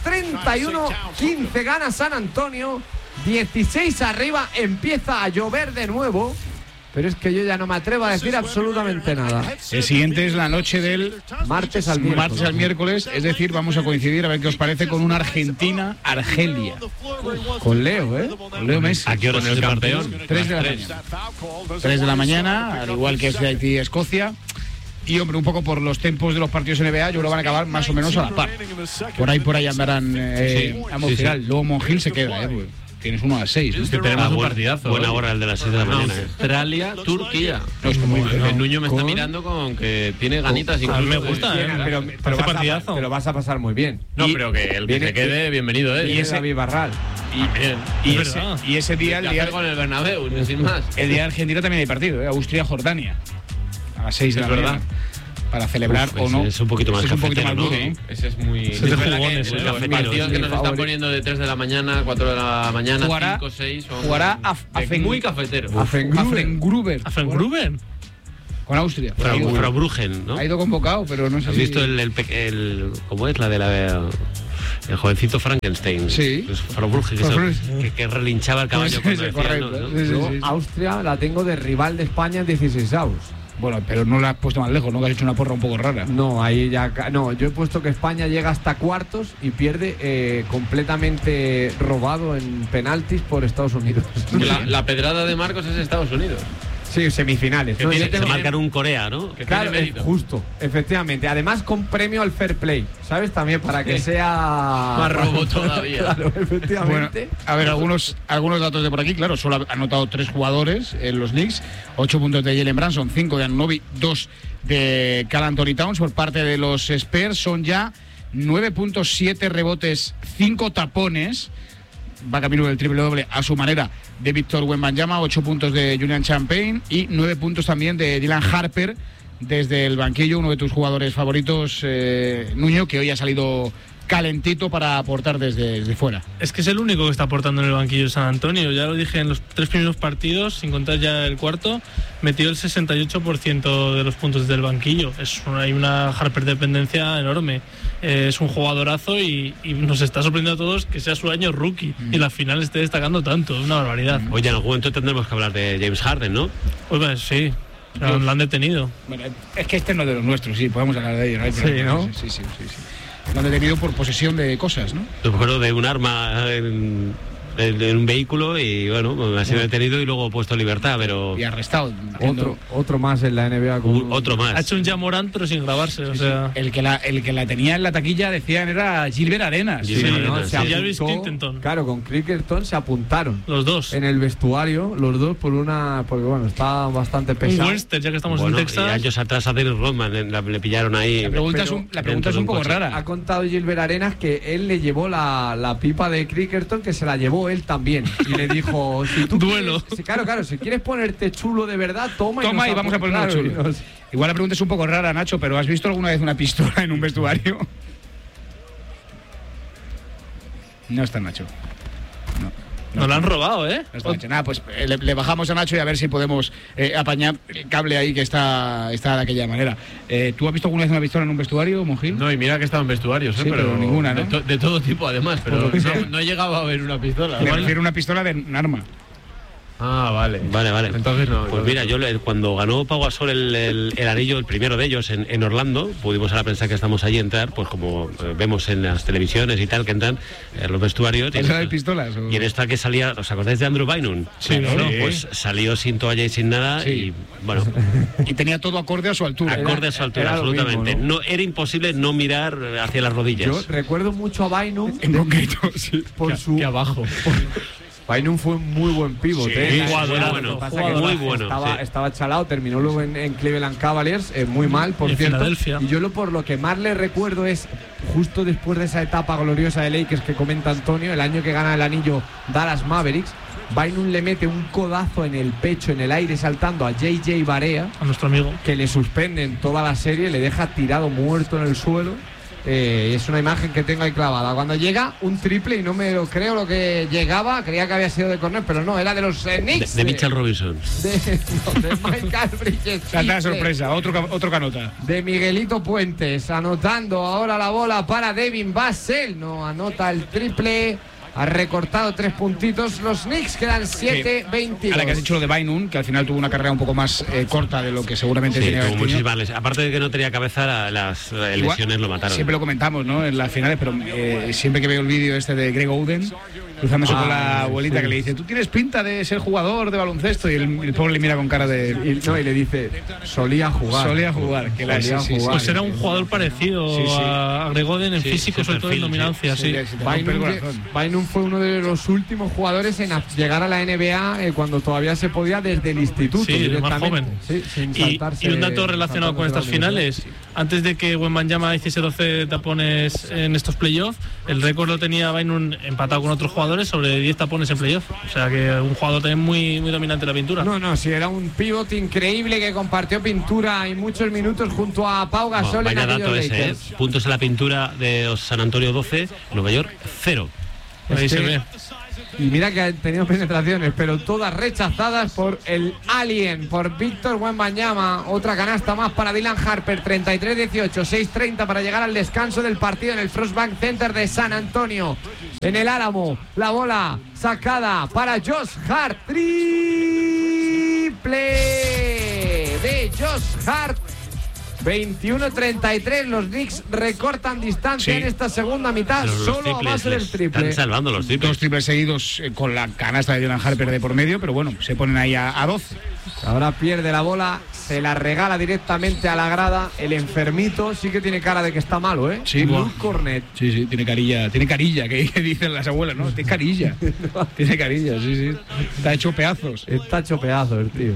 31-15 gana San Antonio, 16 arriba, empieza a llover de nuevo pero es que yo ya no me atrevo a decir absolutamente nada. El siguiente es la noche del martes al miércoles, es decir, vamos a coincidir a ver qué os parece con una Argentina-Argelia. Con Leo, Con Leo Messi. ¿A qué hora es el campeón? 3 de la mañana. 3 de la mañana, al igual que este Haití-Escocia. Y, hombre, un poco por los tempos de los partidos NBA, yo creo que van a acabar más o menos a la par. Por ahí andarán ambos final. Luego Monjil se queda, pues. Tienes 1 a 6. ¿no? Tenemos un partidazo. Buena hora el de las 6 de la mañana. Australia, Turquía. No, está muy bien. El Nuño me está mirando con que tiene ganitas. A mí me gusta, pero vas a pasar muy bien. No, pero que el que se quede, bienvenido, Y ese David Barral. Y ese día, el día con el Bernabéu, sin más. El día de Argentina también hay partido, Austria-Jordania. A las 6 de la mañana. Para celebrar o no. Es un poquito más cafetero, ¿no? Ese es muy... Ese es jugones, los partidos que nos están poniendo de 3 de la mañana, 4 de la mañana, 5, 6... Jugará muy cafetero. Affengruber. ¿Affengruber? Con Austria. Frau Bruggen, ¿no? Ha ido convocado, pero no sé. ¿Has visto cómo es la de el jovencito Frankenstein? Sí. Pues Frau Bruggen, que relinchaba el caballo cuando decía, ¿no? Austria la tengo de rival de España en 16avos. Bueno, pero no la has puesto más lejos, ¿no? Que has hecho una porra un poco rara. No, ahí ya... No, yo he puesto que España llega hasta cuartos y pierde completamente robado en penaltis por Estados Unidos. La pedrada de Marcos es Estados Unidos. Sí, semifinales. ¿No? Se marcan un Corea, ¿no? Claro, justo, efectivamente. Además con premio al fair play, ¿sabes? También para que sea... Más robo todavía. Claro, efectivamente. Bueno, a ver, algunos datos de por aquí. Claro, solo ha anotado 3 jugadores en los Knicks. 8 puntos de Jalen Brunson, 5 de Anunoby, 2 de Karl Anthony Towns. Por parte de los Spurs son ya 9.7 rebotes, 5 tapones. Va camino del triple doble a su manera de Víctor Wembanyama, 8 puntos de Julian Champagne y 9 puntos también de Dylan Harper desde el banquillo, uno de tus jugadores favoritos, Nuño, que hoy ha salido calentito para aportar desde fuera. Es que es el único que está aportando en el banquillo de San Antonio. Ya lo dije en los 3 primeros partidos, sin contar ya el cuarto, metió el 68% de los puntos desde el banquillo. Hay una Harper dependencia enorme. Es un jugadorazo y nos está sorprendiendo a todos que sea su año rookie y la final esté destacando tanto. Es una barbaridad. Oye, en algún momento tendremos que hablar de James Harden, ¿no? Pues sí. Lo han detenido. Bueno, es que este no es de los nuestros, sí, podemos hablar de ello, ¿no? Sí, ¿no? Sí. Lo han detenido por posesión de cosas, ¿no? Yo me acuerdo de un arma en un vehículo y bueno, ha sido detenido y luego puesto en libertad, pero... Y arrestado. Otro más en la NBA. Otro más. Ha hecho un Jamorant pero sin grabarse, o sea... El que la tenía en la taquilla decían era Gilbert Arenas. Jarvis Clinton. Claro, con Clinton se apuntaron. Los dos. En el vestuario, los dos porque bueno, está bastante pesado. Un Western, ya que estamos en Texas. Y años atrás a Dennis Rodman le pillaron ahí. La pregunta es un poco rara. Ha contado Gilbert Arenas que él le llevó la pipa de Clinton, que se la llevó él también. Y le dijo, si tú duelo. Claro, si quieres ponerte chulo de verdad, toma y vamos a ponernos chulo. Igual la pregunta es un poco rara, Nacho, pero ¿has visto alguna vez una pistola en un vestuario? No está Nacho. No la han robado, ¿eh? No está Nacho. Nada, pues le bajamos a Nacho y a ver si podemos apañar el cable ahí que está de aquella manera. ¿Tú has visto alguna vez una pistola en un vestuario, Monjil? No, y mira que he estado en vestuarios, sí, pero ninguna, ¿no? De todo tipo, además, pero no he llegado a ver una pistola. Me refiero a una pistola de un arma. Ah, vale. Entonces no. Pues mira, yo cuando ganó Pau Gasol el anillo, el primero de ellos en Orlando, pudimos a la prensa que estamos allí entrar, pues como vemos en las televisiones y tal, que entran en los vestuarios. ¿Eso de pistolas? Y en esta que salía, ¿os acordáis de Andrew Bynum? Sí, claro. Pues salió sin toalla y sin nada y bueno. Y tenía todo acorde a su altura. Acorde a su altura, absolutamente. Mismo, ¿no? Era imposible no mirar hacia las rodillas. Yo recuerdo mucho a Bynum en concreto, sí. Por su... Que abajo. Bynum fue un muy buen pivote. Muy bueno. Estaba chalado, terminó luego en Cleveland Cavaliers, muy mal, por cierto. Y yo por lo que más le recuerdo es justo después de esa etapa gloriosa de Lakers que comenta Antonio, el año que gana el anillo Dallas Mavericks, Bynum le mete un codazo en el pecho, en el aire, saltando a JJ Barea, a nuestro amigo, que le suspenden toda la serie, le deja tirado muerto en el suelo. Es una imagen que tengo ahí clavada. Cuando llega un triple, y no me lo creo lo que llegaba, creía que había sido de córner, pero no, era de los Knicks. De Mitchell Robinson. De Michael Bridges. Tanta sorpresa, otro canota. De Miguelito Puentes, anotando ahora la bola para Devin Vassell. No anota el triple. ha recortado 3 puntitos. Los Knicks quedan 7-22. Ahora que has dicho lo de Bainun, que al final tuvo una carrera un poco más corta de lo que seguramente tenía. Tuvo muchísimas lesiones. Aparte de que no tenía cabeza, las lesiones lo mataron. Siempre lo comentamos, ¿no? En las finales, pero siempre que veo el vídeo este de Greg Oden cruzándose con la abuelita, que le dice: tú tienes pinta de ser jugador de baloncesto, y el pobre le mira con cara de... y le dice: solía jugar, que pues era un jugador parecido a Greg Oden en físico, sobre todo en dominancia. Bainun fue uno de los últimos jugadores en llegar a la NBA cuando todavía se podía, desde el instituto. Sí, más joven. Sin y un dato relacionado con estas finales: antes de que Wembanyama hiciese 12 tapones en estos playoffs, el récord lo tenía Bainun empatado con otros jugadores sobre 10 tapones en playoff. O sea que un jugador también muy dominante en la pintura. No, sí, era un pívot increíble que compartió pintura y muchos minutos junto a Pau Gasol en aquellos Lakers. Puntos en la pintura de los San Antonio 12, Nueva York 0. Ahí se ve. Y mira que han tenido penetraciones, pero todas rechazadas por el Alien, por Víctor Wembanyama. Otra canasta más para Dylan Harper, 33-18, 6:30 para llegar al descanso del partido en el Frost Bank Center de San Antonio. En el Álamo, la bola sacada para Josh Hart. Triple de Josh Hart. 21-33, los Knicks recortan distancia en esta segunda mitad, solo a base del triple. Están salvando los triples. 2 triples seguidos con la canasta de Dylan Harper de por medio, pero bueno, se ponen ahí a 12. Ahora pierde la bola, se la regala directamente a la grada. El enfermito sí que tiene cara de que está malo, ¿eh? Sí, Luke Cornet. Sí, tiene carilla, que dicen las abuelas, ¿no? Tiene carilla. Tiene carilla, sí. Está hecho pedazos. Está hecho pedazos el tío.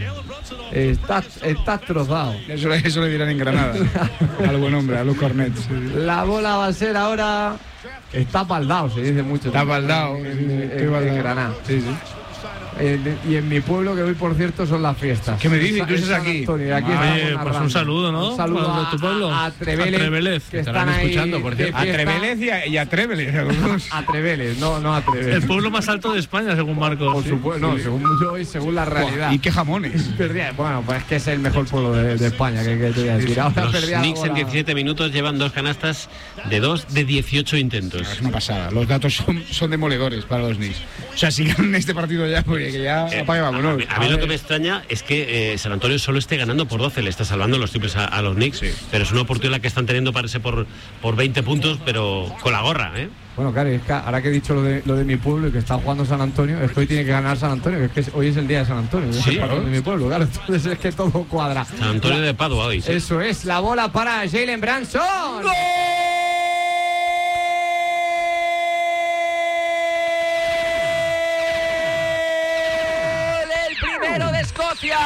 Está trozado. Eso le dirán en Granada al buen hombre, a Luke Cornet. La bola va a ser ahora. Está baldado, se dice mucho. Está baldado en Granada. Sí. Y en mi pueblo, que hoy por cierto son las fiestas. ¿Qué me dices? ¿Tú estás aquí? Pues un saludo, ¿no? Un saludo a tu pueblo. A Trevelez, que están escuchando, por cierto. A Trevelez y a Trevelez. A Trevelez, no a Trevelez. El pueblo más alto de España, según Marcos. Por supuesto, no, según yo y según la realidad. ¿Y qué jamones? Bueno, pues es que es el mejor pueblo de España, que te voy a decir. Los Knicks en 17 minutos llevan 2 canastas de 2 de 18 intentos. Es una pasada. Los datos son demoledores para los Knicks. O sea, si ganan este partido ya, porque que ya apague, vámonos. A mí lo que me extraña es que San Antonio solo esté ganando por 12, le está salvando los triples a los Knicks, pero es una oportunidad que están teniendo, parece, por 20 puntos, pero con la gorra, ¿eh? Bueno, claro, es que ahora que he dicho lo de mi pueblo y que está jugando San Antonio, es que hoy tiene que ganar San Antonio, que es que hoy es el día de San Antonio, sí, de mi pueblo, claro, entonces es que todo cuadra. San Antonio de Padua hoy. ¿Sí? Eso es, la bola para Jalen Brunson. ¡Gol! Escocia.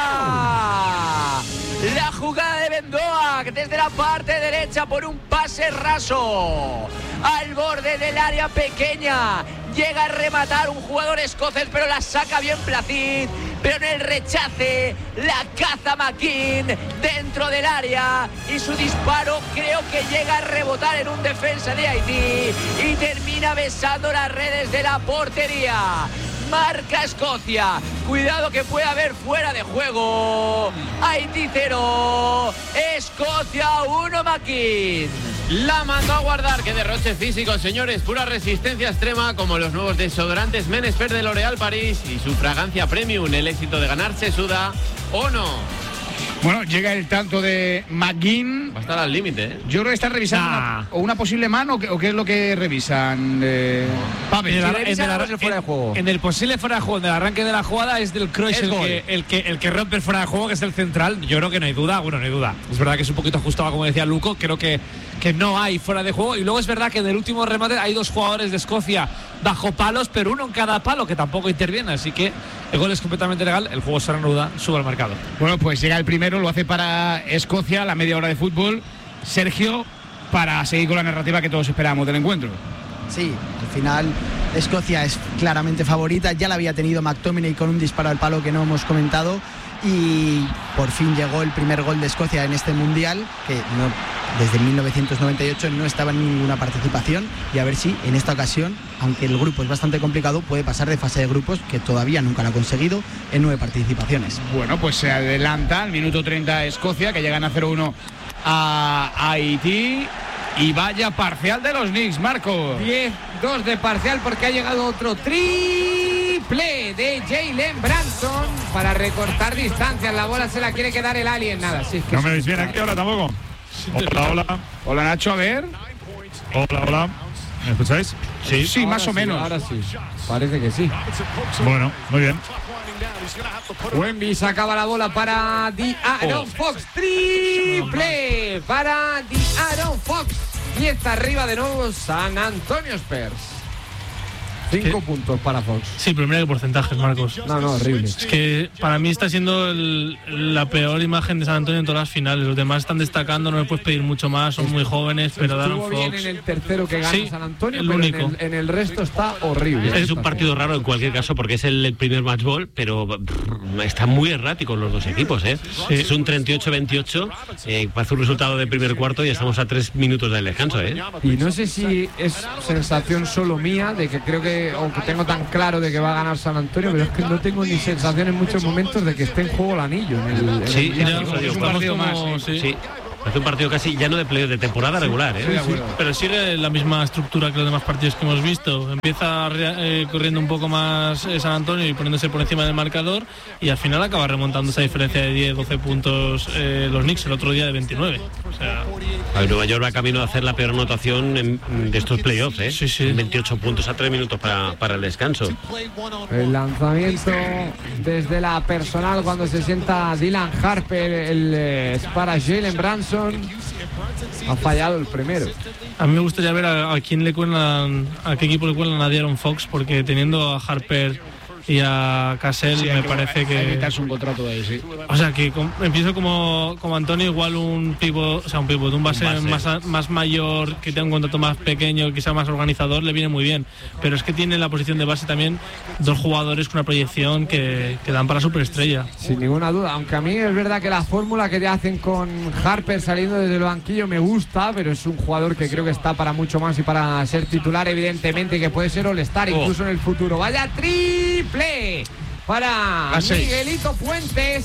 La jugada de Bendoa desde la parte derecha por un pase raso al borde del área pequeña. Llega a rematar un jugador escocés, pero la saca bien Placid. Pero en el rechace la caza McKean dentro del área y su disparo creo que llega a rebotar en un defensa de Haití y termina besando las redes de la portería. Marca Escocia, cuidado que puede haber fuera de juego. Haití 0, Escocia 1, McKean. La mandó a guardar, qué derroche físico, señores, pura resistencia extrema, como los nuevos desodorantes Men-Expert de L'Oréal París y su fragancia premium. El éxito de ganar se suda o no. Bueno, llega el tanto de McKean. Va a estar al límite, ¿eh? Yo creo que están revisando una posible mano, o qué es lo que revisan. En el posible fuera de juego, en el arranque de la jugada es del Kroos el que rompe el fuera de juego, que es el central. Yo creo que no hay duda. Bueno, no hay duda. Es verdad que es un poquito ajustado, como decía Luco. Creo que no hay fuera de juego. Y luego es verdad que en el último remate hay 2 jugadores de Escocia bajo palos, pero uno en cada palo, que tampoco interviene. Así que el gol es completamente legal. El juego se reanuda, sube al marcado. Bueno, pues llega el primero, lo hace para Escocia, la media hora de fútbol. Sergio, para seguir con la narrativa que todos esperábamos del encuentro. Sí, al final Escocia es claramente favorita. Ya la había tenido McTominay con un disparo al palo que no hemos comentado. Y por fin llegó el primer gol de Escocia en este mundial, que desde 1998 no estaba en ninguna participación, y a ver si en esta ocasión, aunque el grupo es bastante complicado, puede pasar de fase de grupos, que todavía nunca lo ha conseguido en 9 participaciones. Bueno, pues se adelanta al minuto 30 Escocia, que llegan a 0-1 a Haití. Y vaya parcial de los Knicks, Marco. 10-2 de parcial porque ha llegado otro triple de Jalen Brunson para recortar distancias. La bola se la quiere quedar el Alien. Nada, sí. No me veis bien aquí ahora tampoco. Hola. Hola, Nacho, a ver. Hola. ¿Me escucháis? Sí, más o menos. Ahora sí. Parece que sí. Bueno, muy bien. Wemby sacaba la bola para De'Aaron Fox. Triple para De'Aaron Fox. Y está arriba de nuevo San Antonio Spurs. 5 puntos para Fox. Sí, pero mira qué porcentajes, Marcos. No, horrible. Es que para mí está siendo la peor imagen de San Antonio en todas las finales. Los demás están destacando, no le puedes pedir mucho más, son muy jóvenes, pero De'Aaron Fox... bien en el tercero que gana San Antonio, el pero único. En el resto está horrible. Es un partido raro en cualquier caso porque es el primer match ball, pero están muy erráticos los dos equipos, ¿eh? Sí. Es un 38-28, parece un resultado de primer cuarto y estamos a 3 minutos del descanso, ¿eh? Y no sé si es sensación solo mía, de que creo que aunque tengo tan claro de que va a ganar San Antonio, pero es que no tengo ni sensación en muchos momentos de que esté en juego el anillo. Sí, es un partido más. Sí. Hace un partido casi ya no de playoff, de temporada regular, ¿eh? Sí. Pero sigue la misma estructura que los demás partidos que hemos visto. Empieza corriendo un poco más San Antonio y poniéndose por encima del marcador, y al final acaba remontando esa diferencia de 10-12 puntos los Knicks el otro día de 29. O sea, Nueva York va camino a hacer la peor anotación de estos playoffs, ¿eh? Sí. 28 puntos a 3 minutos para el descanso. El lanzamiento desde la personal cuando se sienta Dylan Harper, es para Jalen Brunson. Ha fallado el primero. A mí me gustaría ver a quién le cuelan, a qué equipo le cuelan a De'Aaron Fox, porque teniendo a Harper y a Cassell me parece que... Hay que quitarse un contrato de ahí, sí. O sea, que empiezo como Antonio, igual un pivot, un base. Más mayor, que tenga un contrato más pequeño, que sea más organizador, le viene muy bien. Pero es que tiene en la posición de base también dos jugadores con una proyección que dan para superestrella. Sin ninguna duda, aunque a mí es verdad que la fórmula que te hacen con Harper saliendo desde el banquillo me gusta, pero es un jugador que creo que está para mucho más y para ser titular, evidentemente, que puede ser All-Star incluso en el futuro. ¡Vaya triple para Miguelito Puentes!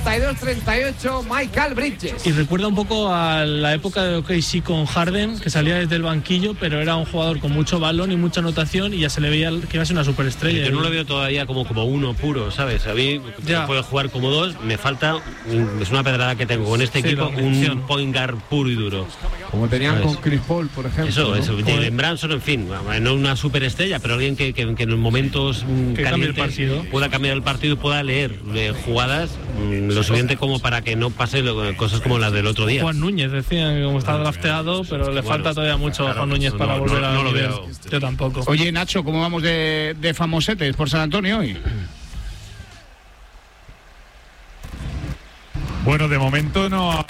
32-38, Michael Bridges. Y recuerda un poco a la época de OKC con Harden, que salía desde el banquillo, pero era un jugador con mucho balón y mucha anotación, y ya se le veía que iba a ser una superestrella. Yo no lo veo todavía como uno puro, ¿sabes? A mí puedo jugar como dos, me falta, es una pedrada que tengo con este equipo, un point guard puro y duro. Como tenían, ¿sabes?, con Chris Paul, por ejemplo. Eso, Jalen Brunson, en fin, no una superestrella, pero alguien que en los momentos calientes pueda cambiar el partido y pueda leer jugadas lo suficiente como para que no pase cosas como las del otro día. Juan Núñez, decían que como está drafteado, pero le falta todavía mucho a Juan Núñez para volver a... No lo veo. Yo tampoco. Oye, Nacho, ¿cómo vamos de famosetes por San Antonio hoy? Bueno, de momento no...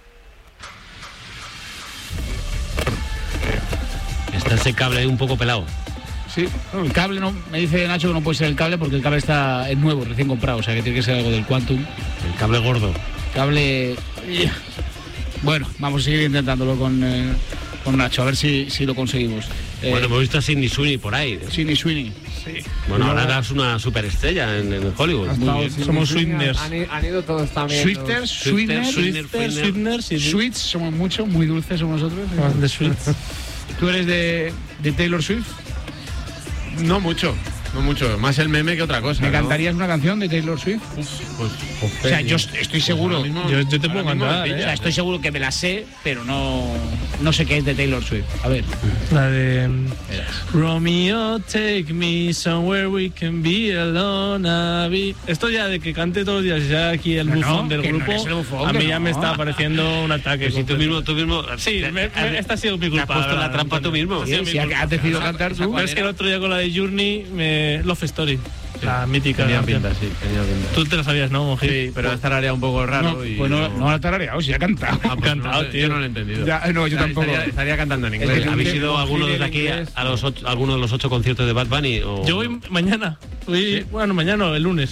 Está ese cable ahí un poco pelado. Sí, el cable no, me dice Nacho que no puede ser el cable porque el cable es nuevo, recién comprado, o sea que tiene que ser algo del Quantum. El cable gordo. Cable... Bueno, vamos a seguir intentándolo con Nacho, a ver si lo conseguimos. Bueno, hemos visto a Sydney Sweeney por ahí. Sydney Sweeney. Sí. Bueno, ahora es una superestrella en Hollywood. Somos Sweetners. Han ido todos también. Sweeters, Sweets, somos mucho, muy dulces somos nosotros. De Sweets. ¿Tú eres de Taylor Swift? No mucho, más el meme que otra cosa. ¿Me cantarías una canción de Taylor Swift? O sea, yo estoy seguro. Yo te puedo cantar. O sea, estoy seguro que me la sé, pero no sé qué es de Taylor Swift. A ver. La de Romeo, take me somewhere we can be alone. Esto ya de que cante todos los días ya aquí el bufón del grupo, a mí ya me está pareciendo un ataque. Si tú mismo. Sí, esta ha sido mi culpa. Has puesto la trampa tú mismo. Si has decidido cantar tú. Pero es que el otro día con la de Journey, Love Story. La mítica. Tenía pinta, sí, tenía pinta. Tú te la sabías, ¿no, Monji? Sí, pero has tarareado un poco raro. No, pues no ha tarareado, sí ha cantado. Ha cantado, tío. Yo no lo he entendido. Yo tampoco. Estaría cantando en inglés. ¿Habéis ido algunos desde aquí a alguno de los 8 conciertos de Bad Bunny? Yo voy mañana. Bueno, mañana, el lunes.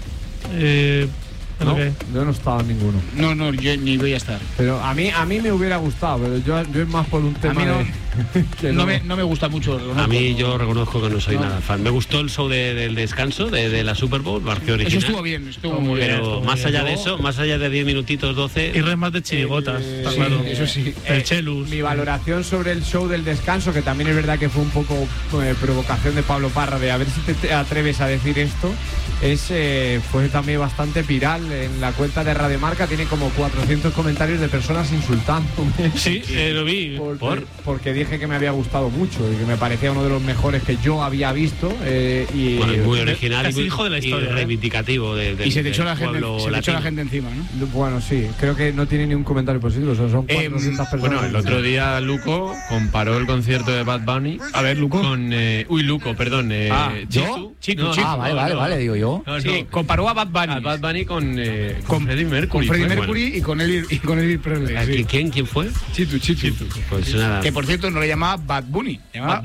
No, yo no estaba en ninguno. No, yo ni voy a estar. Pero a mí me hubiera gustado, pero yo es más por un tema no me gusta mucho. A mí yo reconozco que no soy nada fan. Me gustó el show del descanso de la Super Bowl, marqué original. Eso estuvo bien, estuvo muy bien. Pero más allá de eso, más allá de 10 minutitos, 12... Y más de chirigotas, está claro. Eso sí. El Chelus. Mi valoración sobre el show del descanso, que también es verdad que fue un poco provocación de Pablo Parra, de a ver si te atreves a decir esto, fue también bastante viral en la cuenta de Radio Marca. Tiene como 400 comentarios de personas insultándome. Sí, lo vi. Porque dije que me había gustado mucho y que me parecía uno de los mejores que yo había visto. Bueno, muy original y, hijo de la historia, reivindicativo. Y se te echó la gente encima, ¿no? Bueno, sí, creo que no tiene ni un comentario positivo. Son 400 personas. Bueno, el otro día Luco comparó el concierto de Bad Bunny. A ver, Luco. Con. Luco, perdón. Chico. Vale, digo yo. Sí, comparó a Bad Bunny. A Bad Bunny con Freddie Mercury. Con Freddie Mercury y con Elvis Presley. ¿Quién fue? Chitu. Pues nada. Que por cierto no le llamaba Bad Bunny. Bad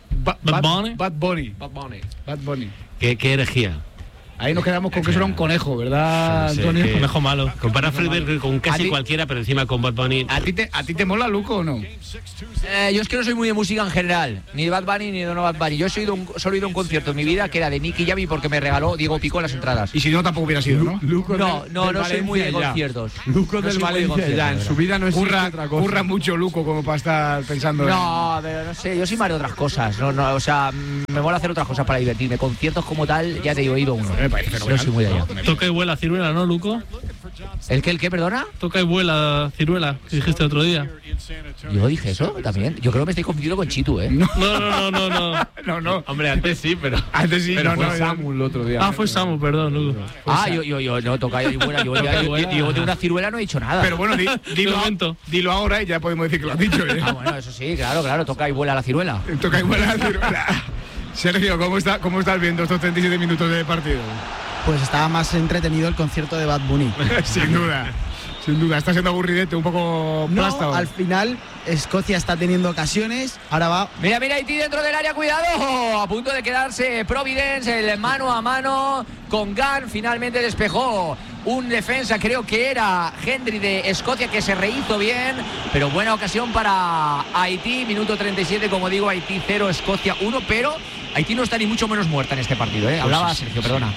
Bunny. ¿Qué herejía? Ahí nos quedamos con que eso era un conejo, ¿verdad, Antonio? Conejo malo. Compara a Freddie Mercury con casi cualquiera, pero encima con Bad Bunny. ¿A ti te mola, Luco, o no? Yo es que no soy muy de música en general, ni de Bad Bunny ni de no Bad Bunny. Yo solo he ido a un concierto en mi vida que era de Nicky Jam porque me regaló Diego Picó las entradas. Y si no, tampoco hubiera sido, ¿no? No soy muy de conciertos. Luco del Valencia ya, en su vida no es otra cosa. Curra mucho Luco como para estar pensando. No, pero no sé, yo soy más de otras cosas. O sea, me mola hacer otras cosas para divertirme. Conciertos como tal, ya te digo, he ido uno. Me parece fenomenal. No soy muy de allá. Toca y vuela ciruela, ¿no, Luco? ¿El qué, perdona? Toca y vuela ciruela, que dijiste el otro día. ¿Yo dije eso también? Yo creo que me estoy confundiendo con Chitu, ¿eh? No. No. Hombre, antes sí, pero... Antes sí, pero fue Samu el otro día. Fue Samu, perdón, Luco. Yo no, toca y vuela. Yo de una ciruela no he dicho nada. Pero bueno, dilo ahora y ya podemos decir que lo has dicho, ¿eh? Bueno, eso sí, claro, toca y vuela la ciruela. Toca y vuela la ciruela. Sergio, ¿cómo estás viendo estos 37 minutos de partido? Pues estaba más entretenido el concierto de Bad Bunny. Sin duda. Está siendo aburridete, un poco plastado. Al final, Escocia está teniendo ocasiones. Ahora va. Mira, Haití dentro del área, cuidado. A punto de quedarse Providence, el mano a mano con Gunn. Finalmente despejó un defensa, creo que era Hendry de Escocia, que se rehizo bien. Pero buena ocasión para Haití. Minuto 37, como digo, Haití 0, Escocia 1. Pero Haití no está ni mucho menos muerta en este partido, ¿eh? Hablaba Sergio, perdona.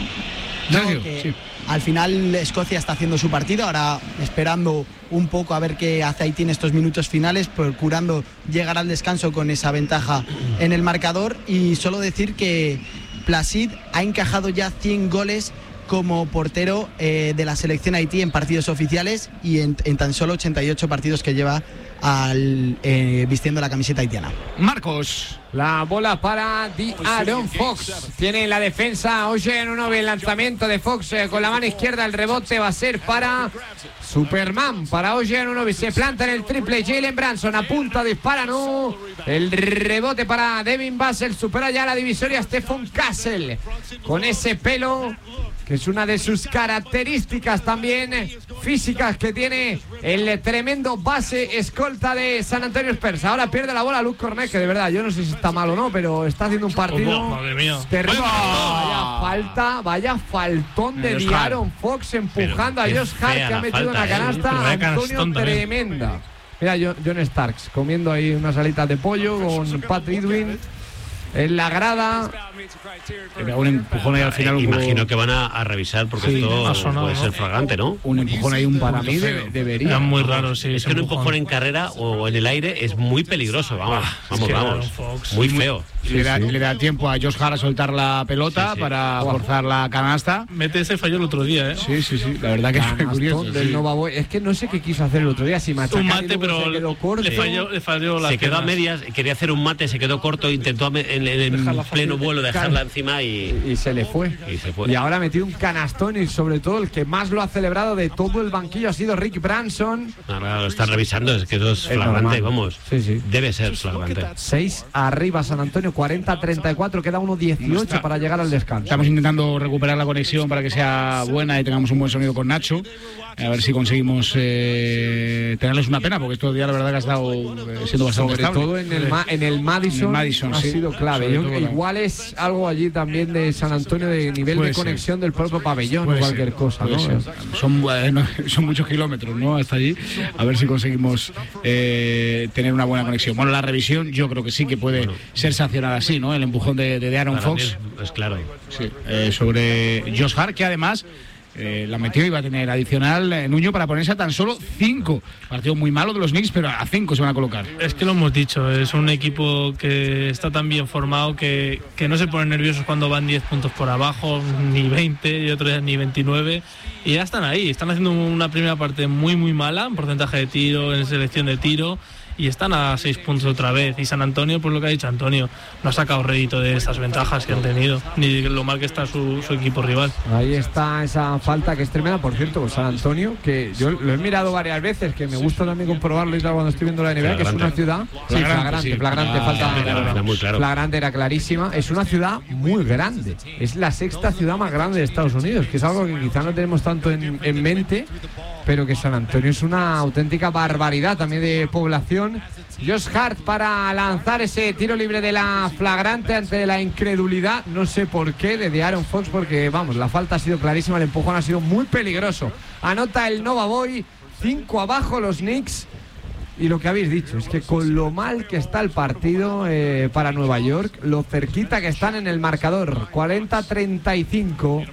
Al final Escocia está haciendo su partido, ahora esperando un poco a ver qué hace Haití en estos minutos finales, procurando llegar al descanso con esa ventaja en el marcador. Y solo decir que Placid ha encajado ya 100 goles como portero de la selección Haití en partidos oficiales y en tan solo 88 partidos que lleva vistiendo la camiseta haitiana. Marcos. La bola para Aaron Fox. Tiene la defensa. Oye, el lanzamiento de Fox con la mano izquierda. El rebote va a ser para Superman. Para Oye, se planta en el triple. Jalen Branson apunta, dispara, no. El rebote para Devin Vassell. Supera ya la divisoria Stephen Castle. Con ese pelo, que es una de sus características también físicas que tiene el tremendo base escolta de San Antonio Spurs. Ahora pierde la bola Luke Cornet, que de verdad yo no sé si está mal o no, pero está haciendo un partido terrible. Vaya faltón de Aaron Fox empujando a Josh Hart, que ha metido una canasta Antonio tremenda. Mira, John Starks comiendo ahí unas alitas de pollo con Pat Edwin en la grada. Un empujón ahí al final. Imagino que van a revisar porque esto puede ser flagrante, ¿no? Un empujón ahí, un para mí debería. Es muy raro, sí. Es que un empujón en carrera o en el aire es muy peligroso. Vamos. Muy feo. Le da tiempo a Josh Hart a soltar la pelota para forzar la canasta. Mete ese falló el otro día, ¿eh? Sí. La verdad que es curioso. Es que no sé qué quiso hacer el otro día. Si un mate, pero le falló la. Se quedó a medias, quería hacer un mate, se quedó corto, intentó en pleno vuelo dejarla encima y se le fue. Y ahora ha metido un canastón y sobre todo el que más lo ha celebrado de todo el banquillo ha sido Rick Branson. Ahora lo están revisando, es que eso es flagrante, vamos. Sí. Debe ser flagrante. 6 arriba San Antonio, 40-34, queda 1-18 para llegar al descanso. Estamos intentando recuperar la conexión para que sea buena y tengamos un buen sonido con Nacho. A ver si conseguimos tenerles una pena, porque estos días la verdad que ha estado siendo bastante sobre estable. todo en el Madison ha sido clave. pabellón. Igual es algo allí también de San Antonio, de nivel de conexión del propio pabellón o cualquier cosa, ¿no? Son muchos kilómetros, ¿no? Hasta allí. A ver si conseguimos tener una buena conexión. Bueno, la revisión yo creo que sí que puede ser sancionada así, ¿no? El empujón de Aaron Fox. Es claro. Sí, sobre Josh Hart, que además la metió, iba a tener adicional Nuño para ponerse a tan solo 5. Partido muy malo de los Knicks, pero a 5 se van a colocar. Es que lo hemos dicho, es un equipo que está tan bien formado que no se ponen nerviosos cuando van 10 puntos por abajo, ni 20 y otros ni 29, y ya están ahí. Están haciendo una primera parte muy muy mala en porcentaje de tiro, en selección de tiro, y están a 6 puntos otra vez. Y San Antonio, pues lo que ha dicho Antonio, no ha sacado rédito de estas ventajas que han tenido, ni de lo mal que está su equipo rival. Ahí está esa falta que es tremenda. Por cierto, pues San Antonio, que yo lo he mirado varias veces, que me gusta también comprobarlo y tal cuando estoy viendo la NBA, que es una ciudad flagrante, falta flagrante, era clarísima. Es una ciudad muy grande, es la 6ª ciudad más grande de Estados Unidos, que es algo que quizá no tenemos tanto en mente, pero que San Antonio es una auténtica barbaridad también de población. Josh Hart para lanzar ese tiro libre de la flagrante ante la incredulidad, no sé por qué, de Aaron Fox, porque vamos, la falta ha sido clarísima, el empujón ha sido muy peligroso. Anota el Nova Boy, 5 abajo los Knicks. Y lo que habéis dicho es que con lo mal que está el partido para Nueva York, lo cerquita que están en el marcador, 40-35.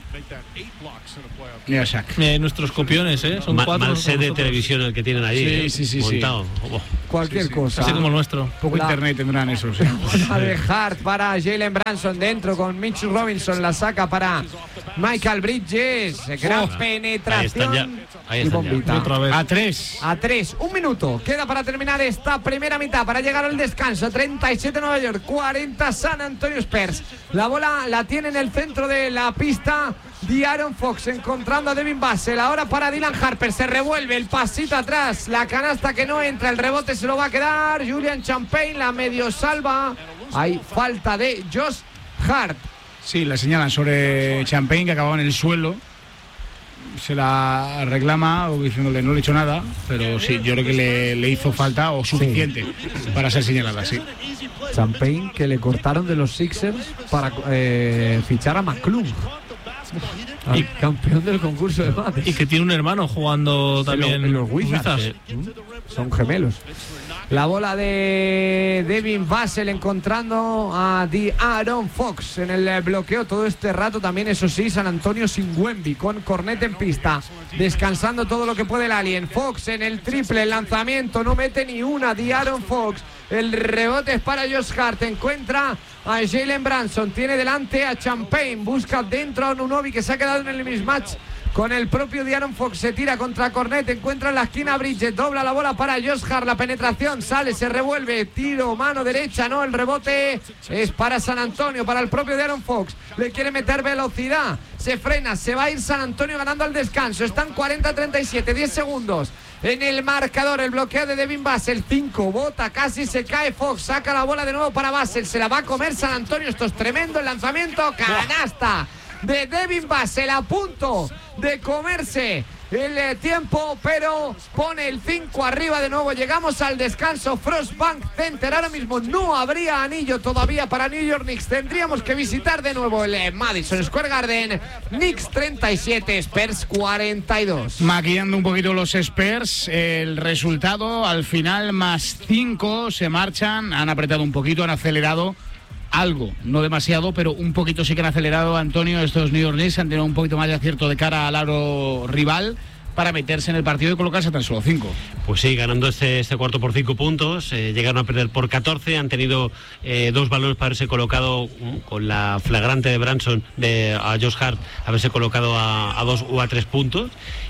Nuestros copiones, son 4. Mal set de televisión el que tienen ahí. Sí. Montado. Cualquier cosa. Así como el nuestro. Poco internet tendrán esos. La de Hart para Jalen Branson dentro con Mitch Robinson, la saca para Michael Bridges. Gran penetración. Ahí están ya. Otra vez. A 3. 1 minuto. Queda para terminar esta primera mitad, para llegar al descanso. 37 Nueva York, 40 San Antonio Spurs. La bola la tiene en el centro de la pista Aaron Fox, encontrando a Devin Vassell. Ahora para Dylan Harper, se revuelve el pasito atrás, la canasta que no entra, el rebote se lo va a quedar Julian Champagne, la medio salva. Hay falta de Josh Hart. Sí, la señalan sobre Champagne, que acababa en el suelo. Se la reclama diciéndole no le he hecho nada, pero sí, yo creo que le hizo falta o suficiente para ser señalada, sí. Champagne, que le cortaron de los Sixers para fichar a McClung, campeón del concurso de mates. Y que tiene un hermano jugando también en los Wizards. Son gemelos. La bola de Devin Vassell encontrando a Aaron Fox en el bloqueo todo este rato. También, eso sí, San Antonio sin Wemby, con Cornet en pista, descansando todo lo que puede el alien. Fox en el triple, el lanzamiento, no mete ni una. Aaron Fox, el rebote es para Josh Hart, encuentra a Jalen Branson, tiene delante a Champagne, busca dentro a Nunobi, que se ha quedado en el mismatch con el propio Aaron Fox, se tira contra Cornet, encuentra en la esquina Bridges, dobla la bola para Josh Hart, la penetración, sale, se revuelve, tiro, mano derecha, no, el rebote es para San Antonio, para el propio Aaron Fox, le quiere meter velocidad, se frena, se va a ir San Antonio ganando al descanso, están 40-37, 10 segundos en el marcador, el bloqueo de Devin Vassell, 5, bota, casi se cae Fox, saca la bola de nuevo para Vassell, se la va a comer San Antonio, esto es tremendo, el lanzamiento, canasta de Devin Vassell, a punto de comerse el tiempo, pero pone el 5 arriba de nuevo. Llegamos al descanso, Frostbank Center. Ahora mismo no habría anillo todavía para New York Knicks. Tendríamos que visitar de nuevo el Madison Square Garden. Knicks 37, Spurs 42. Maquillando un poquito los Spurs, el resultado al final +5, se marchan, han apretado un poquito, han acelerado algo, no demasiado, pero un poquito sí que han acelerado, Antonio, estos New York Knicks, han tenido un poquito más de acierto de cara al aro rival para meterse en el partido y colocarse a tan solo 5. Pues sí, ganando este cuarto por 5 puntos, llegaron a perder por 14, han tenido 2 balones para haberse colocado con la flagrante de Branson a Josh Hart, haberse colocado a 2 o a 3 puntos,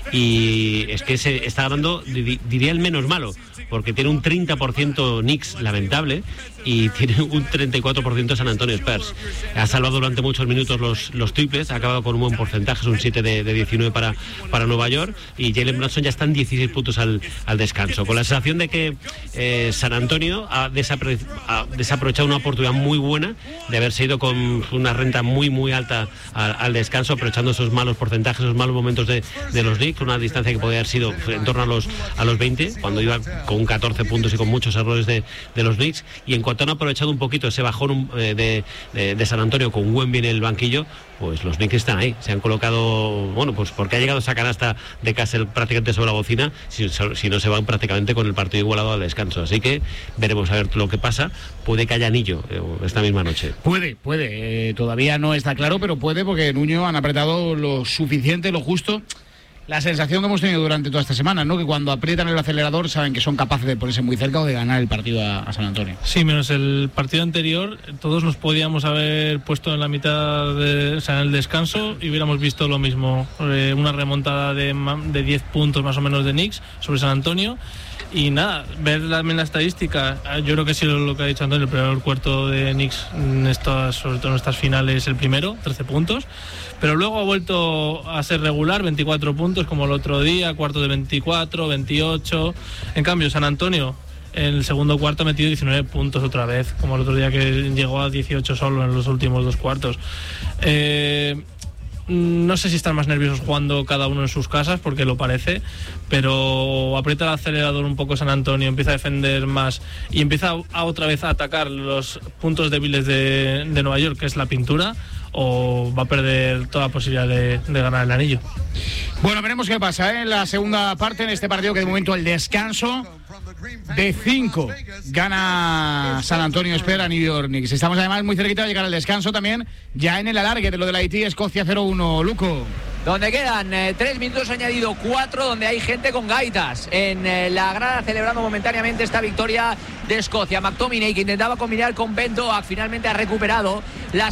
y es que se está ganando, diría el menos malo, porque tiene un 30% Knicks lamentable y tiene un 34% San Antonio Spurs. Ha salvado durante muchos minutos los triples, ha acabado con un buen porcentaje, es un 7 de 19 para Nueva York, y Jalen Brunson ya están 16 puntos al descanso, con la sensación de que San Antonio ha desaprovechado una oportunidad muy buena de haberse ido con una renta muy alta al descanso, aprovechando esos malos porcentajes, esos malos momentos de los Knicks, una distancia que podría haber sido en torno a los 20, cuando iba con 14 puntos y con muchos errores de los Knicks. Y en cuanto han aprovechado un poquito ese bajón de San Antonio con Wemby en el banquillo, pues los Knicks están ahí, se han colocado, bueno, pues porque ha llegado esa canasta de Castle prácticamente sobre la bocina, si no se van prácticamente con el partido igualado al descanso. Así que veremos a ver lo que pasa. Puede que haya anillo esta misma noche. Puede, todavía no está claro, pero puede, porque Nuño han apretado lo suficiente, lo justo. La sensación que hemos tenido durante toda esta semana, ¿no? Que cuando aprietan el acelerador saben que son capaces de ponerse muy cerca o de ganar el partido a San Antonio. Sí, menos el partido anterior, todos nos podíamos haber puesto en la mitad, o sea, en el descanso, y hubiéramos visto lo mismo, una remontada de 10 puntos más o menos de Knicks sobre San Antonio. Y nada, ver también la estadística, yo creo que sí lo que ha dicho Antonio, el primer cuarto de Knicks, sobre todo en estas finales, el primero, 13 puntos, pero luego ha vuelto a ser regular, 24 puntos como el otro día, cuarto de 24, 28, en cambio San Antonio en el segundo cuarto ha metido 19 puntos otra vez, como el otro día que llegó a 18 solo en los últimos dos cuartos. No sé si están más nerviosos jugando cada uno en sus casas, porque lo parece, pero aprieta el acelerador un poco San Antonio, empieza a defender más y empieza otra vez a atacar los puntos débiles de Nueva York, que es la pintura, o va a perder toda posibilidad de ganar el anillo. Bueno, veremos qué pasa en la segunda parte, en este partido que de momento el descanso de 5 gana San Antonio, espera New York Knicks. Estamos además muy cerquita de llegar al descanso también, ya en el alargue de lo del Haití, Escocia 0-1, Luco. Donde quedan 3 minutos añadido 4, donde hay gente con gaitas en la grada celebrando momentáneamente esta victoria de Escocia. McTominay, que intentaba combinar con Ben Doak, finalmente ha recuperado la